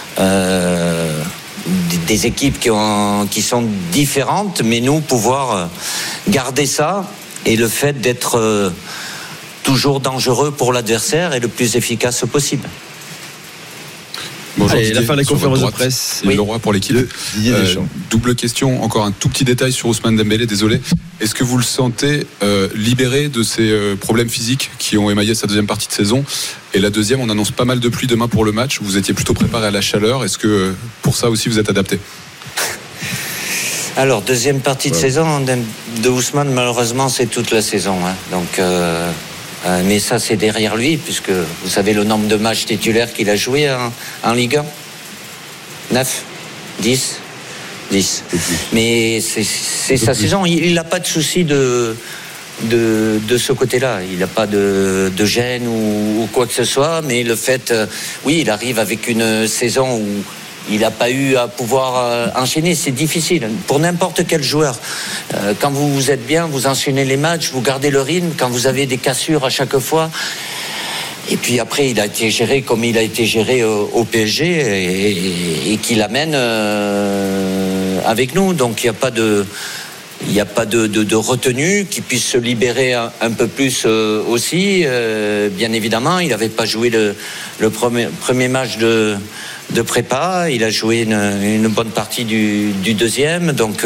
des équipes qui sont différentes, mais nous pouvoir garder ça et le fait d'être toujours dangereux pour l'adversaire et le plus efficace possible. Bonjour, allez, la fin de la conférence de presse. C'est Leroy pour l'équipe. Double question, encore un tout petit détail sur Ousmane Dembélé, désolé. Est-ce que vous le sentez libéré de ces problèmes physiques qui ont émaillé sa deuxième partie de saison? Et la deuxième, on annonce pas mal de pluie demain pour le match. Vous étiez plutôt préparé à la chaleur. Est-ce que pour ça aussi vous êtes adapté? Alors, deuxième partie de saison de Ousmane, malheureusement, c'est toute la saison. Hein. Donc, mais ça, c'est derrière lui, puisque vous savez le nombre de matchs titulaires qu'il a joué en Ligue 1. 9, 10. Mais c'est sa saison. Il n'a pas de souci de ce côté-là. Il n'a pas de gêne ou quoi que ce soit. Mais le fait, oui, il arrive avec une saison où il n'a pas eu à pouvoir enchaîner. C'est difficile pour n'importe quel joueur. Quand vous êtes bien, vous enchaînez les matchs, vous gardez le rythme. Quand vous avez des cassures à chaque fois, et puis après, il a été géré comme il a été géré au PSG et qu'il amène avec nous. Donc il n'y a pas de retenue, qui puisse se libérer un peu plus aussi. Bien évidemment, il n'avait pas joué le premier match de prépa, il a joué une bonne partie du deuxième, donc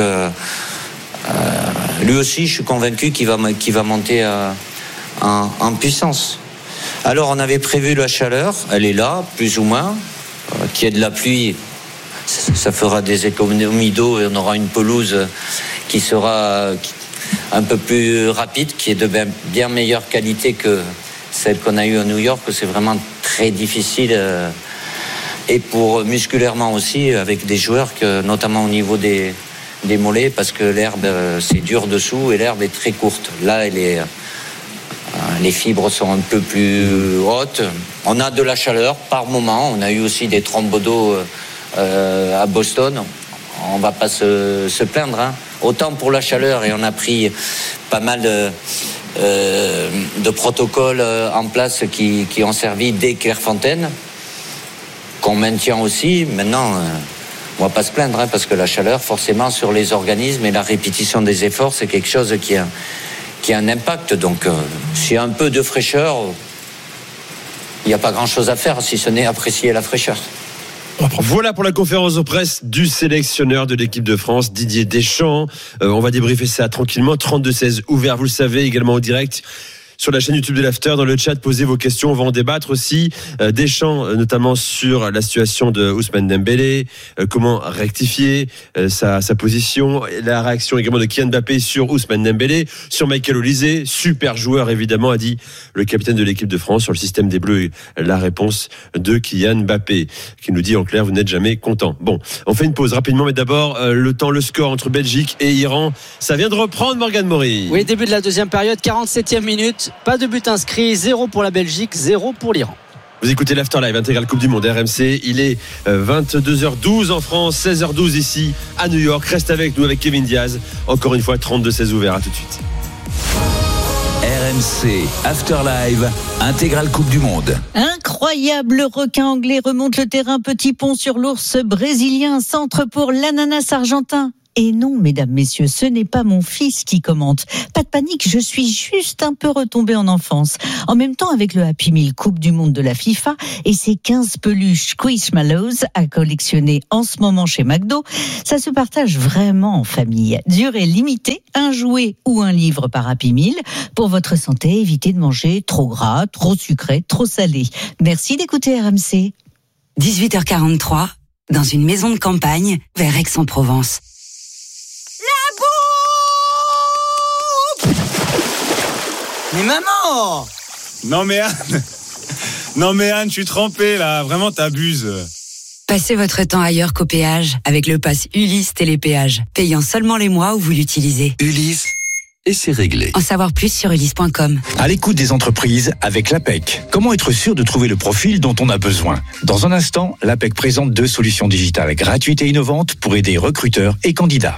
lui aussi je suis convaincu qu'il va monter en puissance. Alors on avait prévu la chaleur, elle est là, plus ou moins, qu'il y ait de la pluie, ça fera des économies d'eau et on aura une pelouse qui sera un peu plus rapide, qui est de bien meilleure qualité que celle qu'on a eue à New York, c'est vraiment très difficile. Et pour musculairement aussi, avec des joueurs notamment au niveau des mollets, parce que l'herbe c'est dur dessous et l'herbe est très courte. Là, les fibres sont un peu plus hautes. On a de la chaleur par moment. On a eu aussi des trombes d'eau à Boston. On va pas se plaindre. Hein. Autant pour la chaleur, et on a pris pas mal de protocoles en place qui ont servi dès Clairefontaine, qu'on maintient aussi. Maintenant, on va pas se plaindre, hein, parce que la chaleur, forcément, sur les organismes et la répétition des efforts, c'est quelque chose qui a un impact. Donc, s'il y a un peu de fraîcheur, il n'y a pas grand-chose à faire, si ce n'est apprécier la fraîcheur. Voilà pour la conférence de presse du sélectionneur de l'équipe de France, Didier Deschamps. On va débriefer ça tranquillement. 32-16 ouvert, vous le savez, également en direct sur la chaîne YouTube de l'After. Dans le chat, posez vos questions, on va en débattre aussi. Deschamps, notamment sur la situation de Ousmane Dembélé, comment rectifier sa position, la réaction également de Kylian Mbappé sur Ousmane Dembélé, sur Michael Olise, super joueur évidemment, a dit le capitaine de l'équipe de France sur le système des Bleus. La réponse de Kylian Mbappé, qui nous dit en clair, vous n'êtes jamais content. Bon, on fait une pause rapidement, mais d'abord, le score entre Belgique et Iran, ça vient de reprendre, Morgane Maury. Oui, début de la deuxième période, 47e minute. Pas de but inscrit, 0 pour la Belgique, 0 pour l'Iran. Vous écoutez l'After Live, intégrale Coupe du Monde RMC. Il est 22h12 en France, 16h12 ici à New York. Reste avec nous avec Kevin Diaz. Encore une fois, 32-16 ouvert. À tout de suite. RMC After Live, intégrale Coupe du Monde. Incroyable, le requin anglais remonte le terrain, petit pont sur l'ours brésilien, centre pour l'ananas argentin. Et non, mesdames, messieurs, ce n'est pas mon fils qui commente. Pas de panique, je suis juste un peu retombée en enfance. En même temps, avec le Happy Meal Coupe du Monde de la FIFA et ses 15 peluches Squishmallows à collectionner en ce moment chez McDo, ça se partage vraiment en famille. Durée limitée, un jouet ou un livre par Happy Meal. Pour votre santé, évitez de manger trop gras, trop sucré, trop salé. Merci d'écouter RMC. 18h43, dans une maison de campagne vers Aix-en-Provence. Mais maman! Non mais Anne, je suis trempé là, vraiment t'abuses. Passez votre temps ailleurs qu'au péage avec le pass Ulysse Télépéage, payant seulement les mois où vous l'utilisez. Ulysse, et c'est réglé. En savoir plus sur ulysse.com. À l'écoute des entreprises avec l'APEC. Comment être sûr de trouver le profil dont on a besoin? Dans un instant, l'APEC présente 2 solutions digitales gratuites et innovantes pour aider recruteurs et candidats.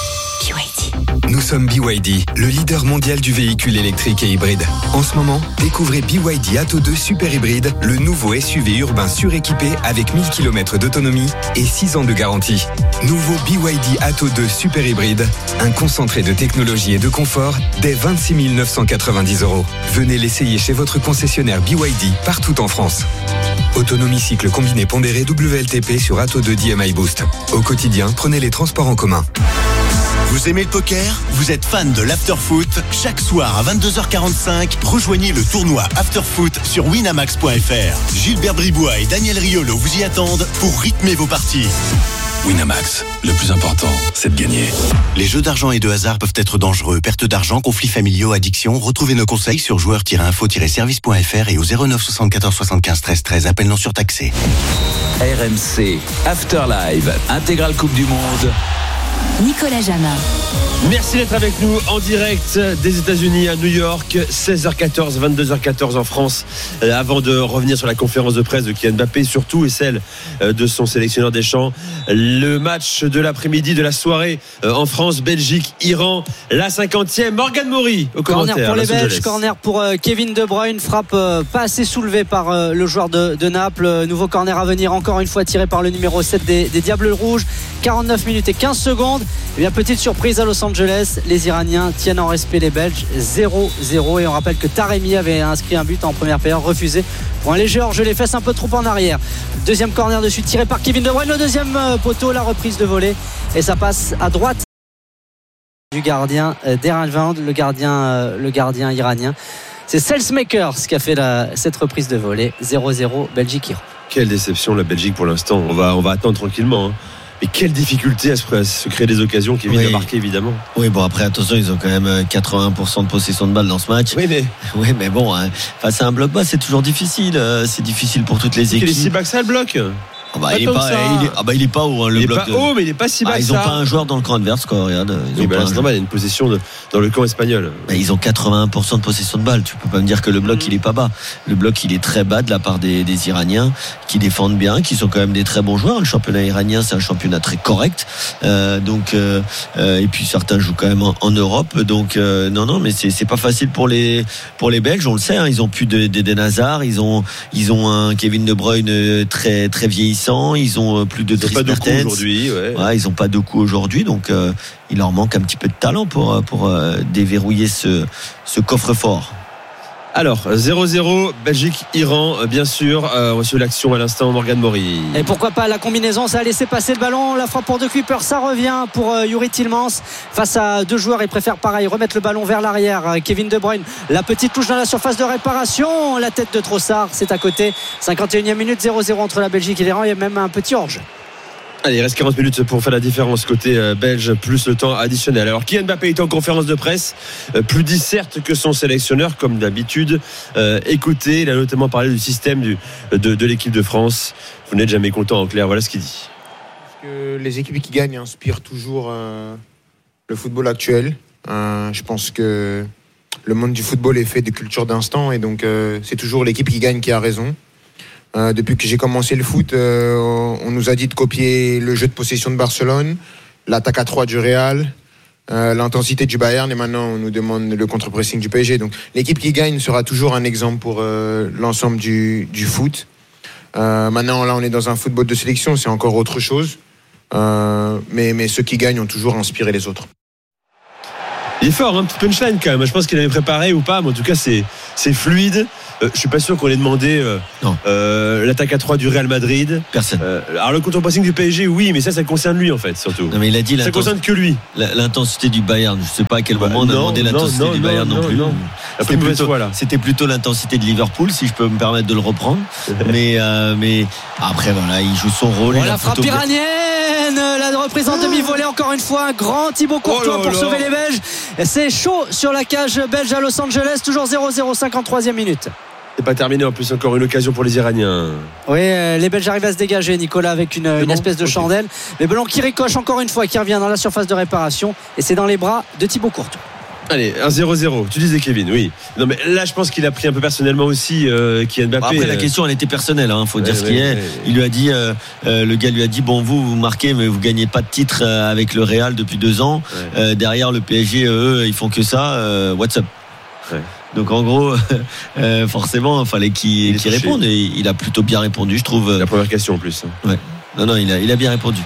Nous sommes BYD, le leader mondial du véhicule électrique et hybride. En ce moment, découvrez BYD Atto 2 Super Hybride, le nouveau SUV urbain suréquipé avec 1000 km d'autonomie et 6 ans de garantie. Nouveau BYD Atto 2 Super Hybride, un concentré de technologie et de confort dès 26 990 €. Venez l'essayer chez votre concessionnaire BYD partout en France. Autonomie cycle combiné pondéré WLTP sur Atto 2 DMI Boost. Au quotidien, prenez les transports en commun. Vous aimez le poker? Vous êtes fan de l'afterfoot? Chaque soir à 22h45, rejoignez le tournoi Afterfoot sur winamax.fr. Gilbert Bribois et Daniel Riolo vous y attendent pour rythmer vos parties. Winamax, le plus important, c'est de gagner. Les jeux d'argent et de hasard peuvent être dangereux. Perte d'argent, conflits familiaux, addiction. Retrouvez nos conseils sur joueurs-info-service.fr et au 09 74 75 13 13. Appel non surtaxé. RMC After Live, intégrale Coupe du Monde. Nicolas Jamin. Merci d'être avec nous en direct des États-Unis à New York, 16h14, 22h14 en France. Avant de revenir sur la conférence de presse de Kylian Mbappé, surtout et celle de son sélectionneur Deschamps, le match de l'après-midi, de la soirée en France, Belgique, Iran, la 50e. Morgan Maury au commentaire. Corner pour les Belges, corner pour Kevin De Bruyne, frappe pas assez soulevée par le joueur de Naples. Nouveau corner à venir, encore une fois tiré par le numéro 7 des Diables Rouges. 49 minutes et 15 secondes. Et bien, petite surprise à Los Angeles, les Iraniens tiennent en respect les Belges, 0-0. Et on rappelle que Taremi avait inscrit un but en première période, refusé pour un léger hors-jeu, les fesses un peu trop en arrière. Deuxième corner dessus tiré par Kevin De Bruyne, le deuxième poteau, la reprise de volée, et ça passe à droite du gardien d'Erenvand, le gardien iranien. C'est Selmakers qui a fait cette reprise de volée. 0-0 Belgique-Iran. Quelle déception la Belgique pour l'instant. On va attendre tranquillement, hein. Mais quelle difficulté à se créer des occasions qui viennent de marquer, évidemment. Oui, bon, après, attention, ils ont quand même 80% de possession de balle dans ce match. Oui, mais bon, hein, face à un bloc bas, c'est toujours difficile. C'est difficile pour toutes les équipes. Il est si bas que ça, le bloc? Il est pas haut, hein, le bloc. Il est pas haut, mais il est pas si bas que ça. Ils n'ont pas un joueur dans le camp adverse, quoi. Regarde. Il y a une possession dans le camp espagnol. Ils ont 81% de possession de balle. Tu peux pas me dire que le bloc, il est pas bas. Le bloc, il est très bas de la part des Iraniens, qui défendent bien, qui sont quand même des très bons joueurs. Le championnat iranien, c'est un championnat très correct. Et puis certains jouent quand même en Europe. Donc, non, mais c'est pas facile pour les Belges. On le sait, hein. Ils ont plus d'Eden Hazard. Ils ont un Kevin De Bruyne très, très vieillissant. Ils ont plus de Dries Mertens aujourd'hui. Ouais, ils ont pas de coup aujourd'hui, donc il leur manque un petit peu de talent pour déverrouiller ce coffre-fort. Alors 0-0 Belgique-Iran, bien sûr. On suit l'action à l'instant, Morgan Maury. Et pourquoi pas la combinaison, ça a laissé passer le ballon, la frappe pour De Cuyper, ça revient pour Youri Tielemans face à deux joueurs. Il préfère pareil remettre le ballon vers l'arrière. Kevin De Bruyne, la petite touche dans la surface de réparation, la tête de Trossard, c'est à côté. 51e minute, 0-0 entre la Belgique et l'Iran. Il y a même un petit hors-jeu. Allez, il reste 40 minutes pour faire la différence côté belge, plus le temps additionnel. Alors, Kylian Mbappé était en conférence de presse, plus dit certes que son sélectionneur, comme d'habitude. Écoutez, il a notamment parlé du système de l'équipe de France. Vous n'êtes jamais content, en clair, voilà ce qu'il dit. Parce que les équipes qui gagnent inspirent toujours le football actuel. Je pense que le monde du football est fait de culture d'instant, et donc c'est toujours l'équipe qui gagne qui a raison. Depuis que j'ai commencé le foot, on nous a dit de copier le jeu de possession de Barcelone, l'attaque à 3 du Real, l'intensité du Bayern et maintenant on nous demande le contre-pressing du PSG. Donc l'équipe qui gagne sera toujours un exemple pour l'ensemble du foot. Maintenant là on est dans un football de sélection, c'est encore autre chose. Mais ceux qui gagnent ont toujours inspiré les autres. Il est fort, un petit punchline quand même. Je pense qu'il avait préparé ou pas, mais en tout cas c'est fluide. Je suis pas sûr qu'on ait demandé l'attaque à 3 du Real Madrid. Personne. Alors le contre-pressing du PSG, oui, mais ça concerne lui en fait surtout. Non, mais il a dit ça concerne que lui. L'intensité du Bayern. Je sais pas à quel moment on a demandé l'intensité du Bayern non plus. C'était plutôt l'intensité de Liverpool, si je peux me permettre de le reprendre. mais après voilà, il joue son rôle. La frappe iranienne, la reprise en demi-volée encore une fois, un grand Thibaut Courtois pour sauver les Belges. C'est chaud sur la cage belge à Los Angeles, toujours 0-0, 53e minute. C'est pas terminé, en plus encore une occasion pour les Iraniens. Oui, les Belges arrivent à se dégager, Nicolas, avec une espèce de chandelle. Mais ballon qui ricoche encore une fois, qui revient dans la surface de réparation, et c'est dans les bras de Thibaut Courtois. Allez, 1-0-0. Tu disais Kevin, oui. Non mais là, je pense qu'il a pris un peu personnellement aussi Kylian Mbappé. Après, la question, elle était personnelle. Faut dire ce qui est. Il lui a dit, le gars lui a dit, bon, vous marquez, mais vous gagnez pas de titre avec le Real depuis 2 ans. Derrière le PSG, eux, ils font que ça. What's up? Donc en gros, forcément, il fallait qu'il réponde, et il a plutôt bien répondu, je trouve. La première question en plus. Ouais. Non, il a bien répondu.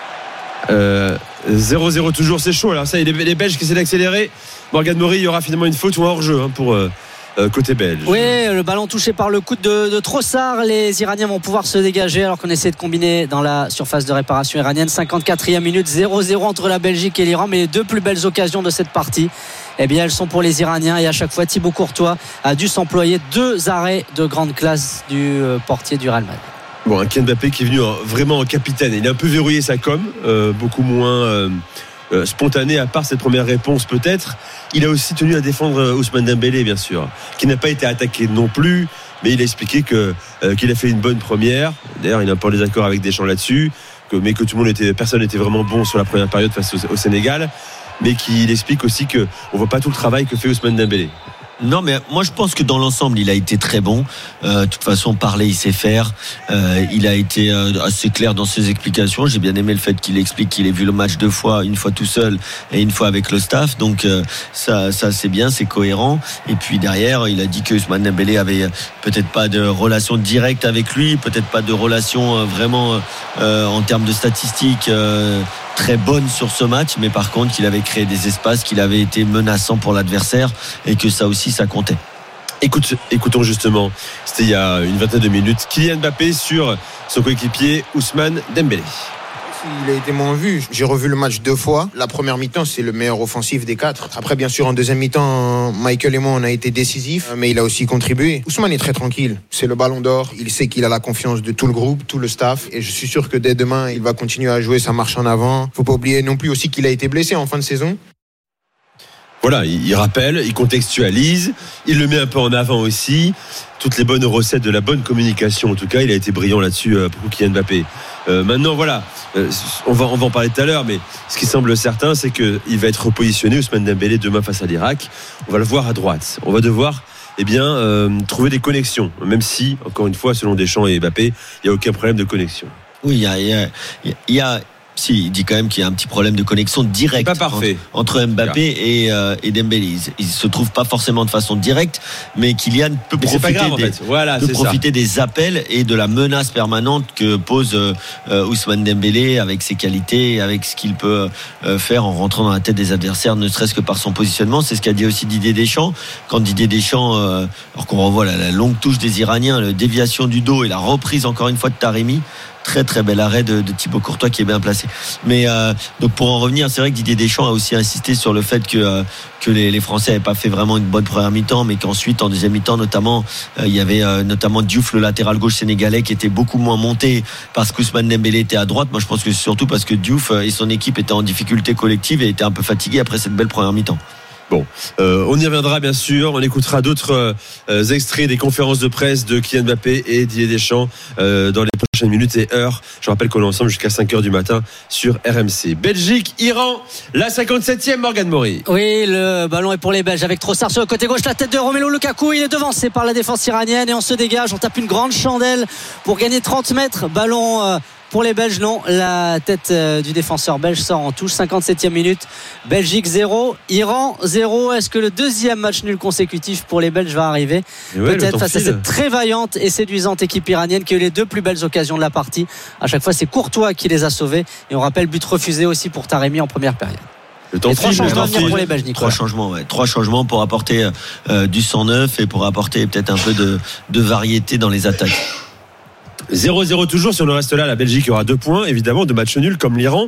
0-0 toujours, c'est chaud. Alors ça, il y a les Belges qui essaient d'accélérer. Morgan Mori, il y aura finalement une faute ou un hors-jeu pour côté belge. Oui, le ballon touché par le coude de Trossard. Les Iraniens vont pouvoir se dégager alors qu'on essaie de combiner dans la surface de réparation iranienne. 54e minute, 0-0 entre la Belgique et l'Iran. Mais les 2 plus belles occasions de cette partie, eh bien, elles sont pour les Iraniens. Et à chaque fois, Thibaut Courtois a dû s'employer 2 arrêts de grande classe du portier du Real Madrid. Bon, un Kylian Mbappé qui est venu vraiment en capitaine. Il a un peu verrouillé sa com, beaucoup moins spontané, à part cette première réponse peut-être. Il a aussi tenu à défendre Ousmane Dembélé, bien sûr, qui n'a pas été attaqué non plus, mais il a expliqué qu'il a fait une bonne première. D'ailleurs, il n'a pas les accords avec Deschamps là-dessus, mais que tout le monde personne n'était vraiment bon sur la première période face au Sénégal, mais qu'il explique aussi qu'on ne voit pas tout le travail que fait Ousmane Dembélé. Non, mais moi je pense que dans l'ensemble il a été très bon. De toute façon, parler il sait faire. Il a été assez clair dans ses explications. J'ai bien aimé le fait qu'il explique qu'il ait vu le match 2 fois, une fois tout seul et une fois avec le staff. Donc ça c'est bien, c'est cohérent. Et puis derrière, il a dit que Ousmane Dembélé avait peut-être pas de relation directe avec lui, peut-être pas de relation vraiment en termes de statistiques très bonne sur ce match, mais par contre qu'il avait créé des espaces, qu'il avait été menaçant pour l'adversaire et que ça aussi ça comptait. Écoutons justement, c'était il y a une vingtaine de minutes, Kylian Mbappé sur son coéquipier Ousmane Dembélé. Il a été moins vu. J'ai revu le match 2 fois. La première mi-temps, c'est le meilleur offensif des 4. Après, bien sûr, en deuxième mi-temps, Michael et moi, on a été décisifs, mais il a aussi contribué. Ousmane est très tranquille. C'est le ballon d'or. Il sait qu'il a la confiance de tout le groupe, tout le staff. Et je suis sûr que dès demain, il va continuer à jouer sa marche en avant. Faut pas oublier non plus aussi qu'il a été blessé en fin de saison. Voilà, il rappelle, il contextualise, il le met un peu en avant aussi. Toutes les bonnes recettes de la bonne communication, en tout cas, il a été brillant là-dessus pour Kylian Mbappé. Maintenant, voilà, on va en parler tout à l'heure, mais ce qui semble certain, c'est qu'il va être repositionné, Ousmane Dembélé, demain face à l'Irak. On va le voir à droite. On va devoir trouver des connexions, même si, encore une fois, selon Deschamps et Mbappé, il n'y a aucun problème de connexion. Oui, il y a si, il dit quand même qu'il y a un petit problème de connexion directe entre Mbappé et Dembélé. Ils se trouvent pas forcément de façon directe, mais Kylian peut profiter des appels et de la menace permanente que pose Ousmane Dembélé avec ses qualités, avec ce qu'il peut faire en rentrant dans la tête des adversaires, ne serait-ce que par son positionnement. C'est ce qu'a dit aussi Didier Deschamps. Quand Didier Deschamps, alors qu'on revoit la longue touche des Iraniens, la déviation du dos et la reprise encore une fois de Taremi. Très très bel arrêt de Thibaut Courtois qui est bien placé. Mais donc pour en revenir, c'est vrai que Didier Deschamps a aussi insisté sur le fait que les Français n'avaient pas fait vraiment une bonne première mi-temps, mais qu'ensuite en deuxième mi-temps notamment il y avait notamment Diouf, le latéral gauche sénégalais, qui était beaucoup moins monté parce qu'Ousmane Dembélé était à droite. Moi je pense que c'est surtout parce que Diouf et son équipe étaient en difficulté collective et étaient un peu fatigués après cette belle première mi-temps. Bon, on y reviendra bien sûr. On écoutera d'autres extraits des conférences de presse de Kylian Mbappé et Didier Deschamps dans les prochaines minutes et heures. Je rappelle qu'on est ensemble jusqu'à 5h du matin sur RMC. Belgique, Iran, la 57e, Morgan Mori. Oui, le ballon est pour les Belges avec Trossard sur le côté gauche, la tête de Romelu Lukaku. Il est devancé par la défense iranienne et on se dégage. On tape une grande chandelle pour gagner 30 mètres. Ballon pour les Belges, non. La tête du défenseur belge sort en touche. 57e minute. Belgique 0, Iran 0. Est-ce que le deuxième match nul consécutif pour les Belges va arriver? Peut-être face à cette très vaillante et séduisante équipe iranienne qui a eu les deux plus belles occasions de la partie. À chaque fois, c'est Courtois qui les a sauvés. Et on rappelle, but refusé aussi pour Taremi en première période. Et 3 changements à venir pour les Belges, Nicolas. 3 changements pour apporter du sang neuf et pour apporter peut-être un peu de variété dans les attaques. 0-0 toujours. Si on en reste là, la Belgique aura 2 points, évidemment, de match nul comme l'Iran.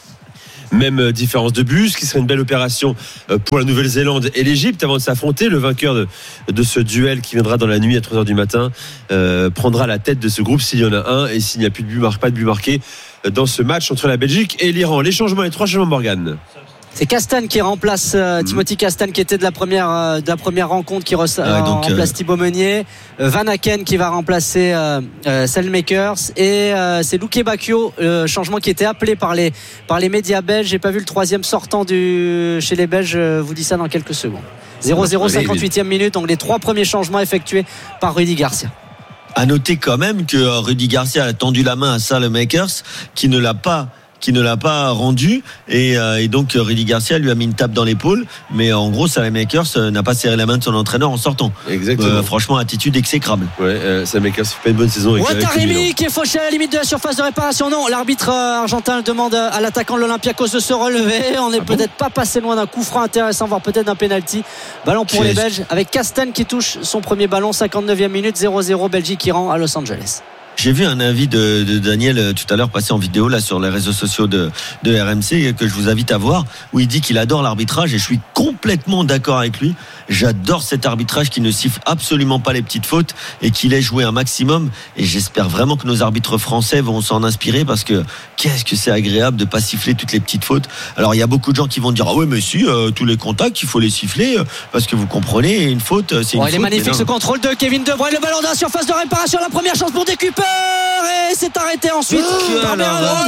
Même différence de but, ce qui serait une belle opération pour la Nouvelle-Zélande et l'Égypte avant de s'affronter. Le vainqueur de ce duel qui viendra dans la nuit à 3h du matin prendra la tête de ce groupe s'il y en a un, et s'il n'y a plus de but, pas de but marqué dans ce match entre la Belgique et l'Iran. Les 3 changements, Morgane. C'est Castan qui remplace Timothy Castan qui était de la première rencontre, qui remplace Thibaut Meunier. Van Aken qui va remplacer Selmakers, et c'est Luke Bacchio, changement qui était appelé par les médias belges. J'ai pas vu le 3e sortant chez les Belges, je vous dis ça dans quelques secondes. 0-0, 58e minute, donc les 3 premiers changements effectués par Rudy Garcia. À noter quand même que Rudy Garcia a tendu la main à Selmakers qui ne l'a pas rendu, et donc Rudy Garcia lui a mis une tape dans l'épaule, mais en gros Selmakers n'a pas serré la main de son entraîneur en sortant. Exactement. Franchement, attitude exécrable. Selmakers fait pas une bonne saison. Taremi qui est fauché à la limite de la surface de réparation. Non, l'arbitre argentin demande à l'attaquant de l'Olympiakos de se relever. On n'est peut-être pas passé loin d'un coup franc intéressant, voire peut-être d'un penalty. Ballon pour les Belges avec Castan qui touche son premier ballon. 59e minute, 0-0 Belgique-Iran à Los Angeles. J'ai vu un avis de Daniel tout à l'heure passer en vidéo là sur les réseaux sociaux de RMC, que je vous invite à voir, où il dit qu'il adore l'arbitrage, et je suis complètement d'accord avec lui. J'adore cet arbitrage qui ne siffle absolument pas les petites fautes et qui laisse jouer un maximum, et j'espère vraiment que nos arbitres français vont s'en inspirer, parce que qu'est-ce que c'est agréable de pas siffler toutes les petites fautes. Alors il y a beaucoup de gens qui vont dire mais si, tous les contacts il faut les siffler, parce que vous comprenez, une faute c'est une faute. Il est magnifique ce contrôle de Kevin De Bruyne, le ballon dans la surface de réparation, la première chance pour Cooper, et c'est arrêté ensuite par Beravan.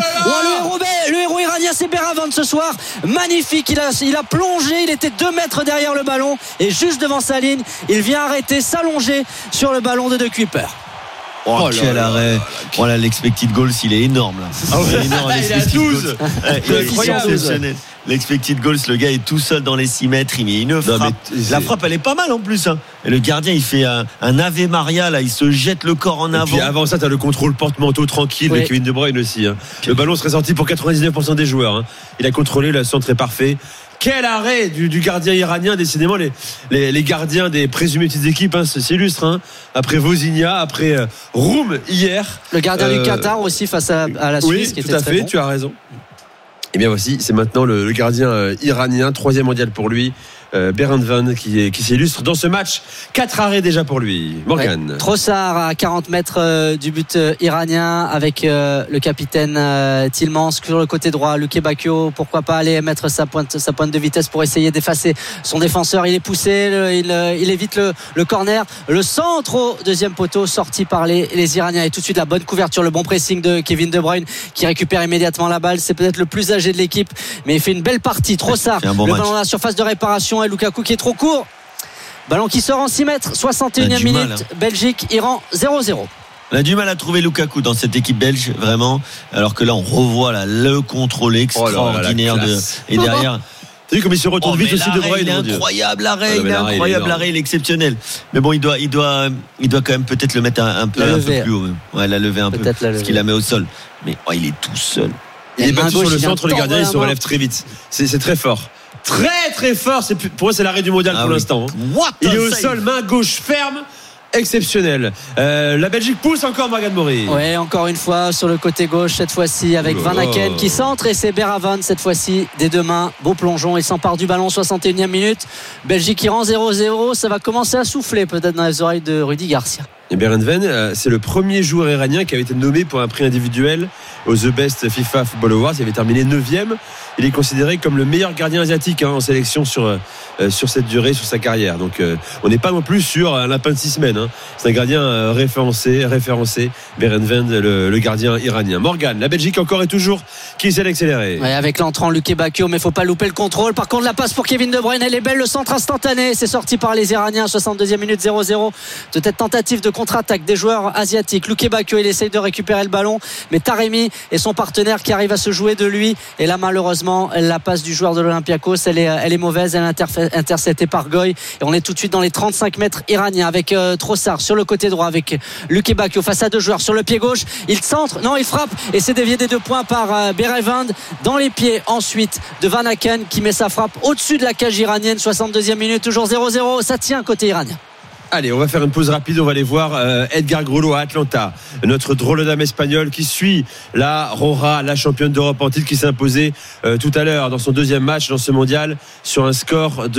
Le héros iranien, c'est Beravan ce soir, magnifique, il a plongé, il était 2 mètres derrière le ballon et juste devant sa ligne, il vient arrêter, s'allonger sur le ballon de Cooper. Quel arrêt. Voilà, l'expected goals, il est énorme là. Il est énorme, il est à 12. L'expected goals, le gars est tout seul dans les 6 mètres, il met une frappe. La frappe, elle est pas mal en plus. Et le gardien, il fait un Ave Maria là, il se jette le corps en avant. Et puis avant ça, t'as le contrôle porte-manteau tranquille de Kevin De Bruyne aussi. Le ballon serait sorti pour 99% des joueurs. Il a contrôlé, le centre est parfait. Quel arrêt du gardien iranien. Décidément, les gardiens des présumées petites équipes s'illustrent. Après Vozinha, après Roum hier. Le gardien du Qatar aussi face à la Suisse, qui était très bon. Tout à fait, tu as raison. Et bien voici, c'est maintenant le gardien iranien, 3e mondial pour lui, Beravan qui s'illustre dans ce match. 4 arrêts déjà pour lui. Morgane. Trossard à 40 mètres du but iranien, avec le capitaine Tillmans sur le côté droit. Luke Bacchio, pourquoi pas aller mettre sa pointe de vitesse pour essayer d'effacer son défenseur. Il est poussé, il évite le corner, le centre au 2e poteau, sorti par les Iraniens. Et tout de suite la bonne couverture, le bon pressing de Kevin De Bruyne qui récupère immédiatement la balle. C'est peut-être le plus âgé de l'équipe, mais il fait une belle partie. Trossard, le ballon dans la surface de réparation, et Lukaku qui est trop court. Ballon qui sort en 6 mètres. 61e minute. Belgique, Iran 0-0. On a du mal à trouver Lukaku dans cette équipe belge, vraiment. Alors que là, on revoit le contrôle extraordinaire et derrière. T'as vu comme il se retourne vite aussi De Bruyne. Il est incroyable l'arrêt, il est exceptionnel. Mais bon, il doit quand même peut-être le mettre un peu plus haut. Ouais, la lever un peu, parce qu'il la met au sol. Mais il est tout seul. Il est battu sur le centre, le gardien il se relève très vite. C'est très fort. Très très fort. Pour moi, c'est l'arrêt du mondial pour l'instant. Il est au sol, main gauche ferme. Exceptionnel. La Belgique pousse encore, Morgane Maury. Oui, encore une fois sur le côté gauche, cette fois-ci avec Van Aken qui centre, et c'est Beravan cette fois-ci des 2 mains. Beau plongeon, il s'empare du ballon. 61e minute. Belgique-Iran 0-0. Ça va commencer à souffler peut-être dans les oreilles de Rudy Garcia. Et Beravan, c'est le premier joueur iranien qui avait été nommé pour un prix individuel aux The Best FIFA Football Awards. Il avait terminé 9e. Il est considéré comme le meilleur gardien asiatique en sélection sur cette durée, sur sa carrière. Donc on n'est pas non plus sur un lapin de 6 semaines. C'est un gardien référencé. Beravan, le gardien iranien. Morgane, la Belgique encore et toujours qui essaie d'accélérer. Ouais, avec l'entrant Luke Bacchio, mais il ne faut pas louper le contrôle. Par contre, la passe pour Kevin De Bruyne, elle est belle, le centre instantané. C'est sorti par les Iraniens. 62e minute, 0-0. De cette tentative de contre-attaque des joueurs asiatiques. Luke Bakio, il essaye de récupérer le ballon, mais Taremi et son partenaire qui arrive à se jouer de lui. Et là, malheureusement, la passe du joueur de l'Olympiakos, elle est mauvaise, elle est interceptée par Goy. Et on est tout de suite dans les 35 mètres iraniens avec Trossard sur le côté droit, avec Luke Bakio face à deux joueurs sur le pied gauche. Il centre, non, il frappe et c'est dévié des 2 points par Berevand dans les pieds ensuite de Van Aken qui met sa frappe au-dessus de la cage iranienne. 62e minute, toujours 0-0. Ça tient côté iranien. Allez, on va faire une pause rapide. On va aller voir Edgar Grollo à Atlanta, notre drôle dame espagnole qui suit la Rora, la championne d'Europe en titre, qui s'est imposée tout à l'heure dans son 2e match dans ce mondial sur un score de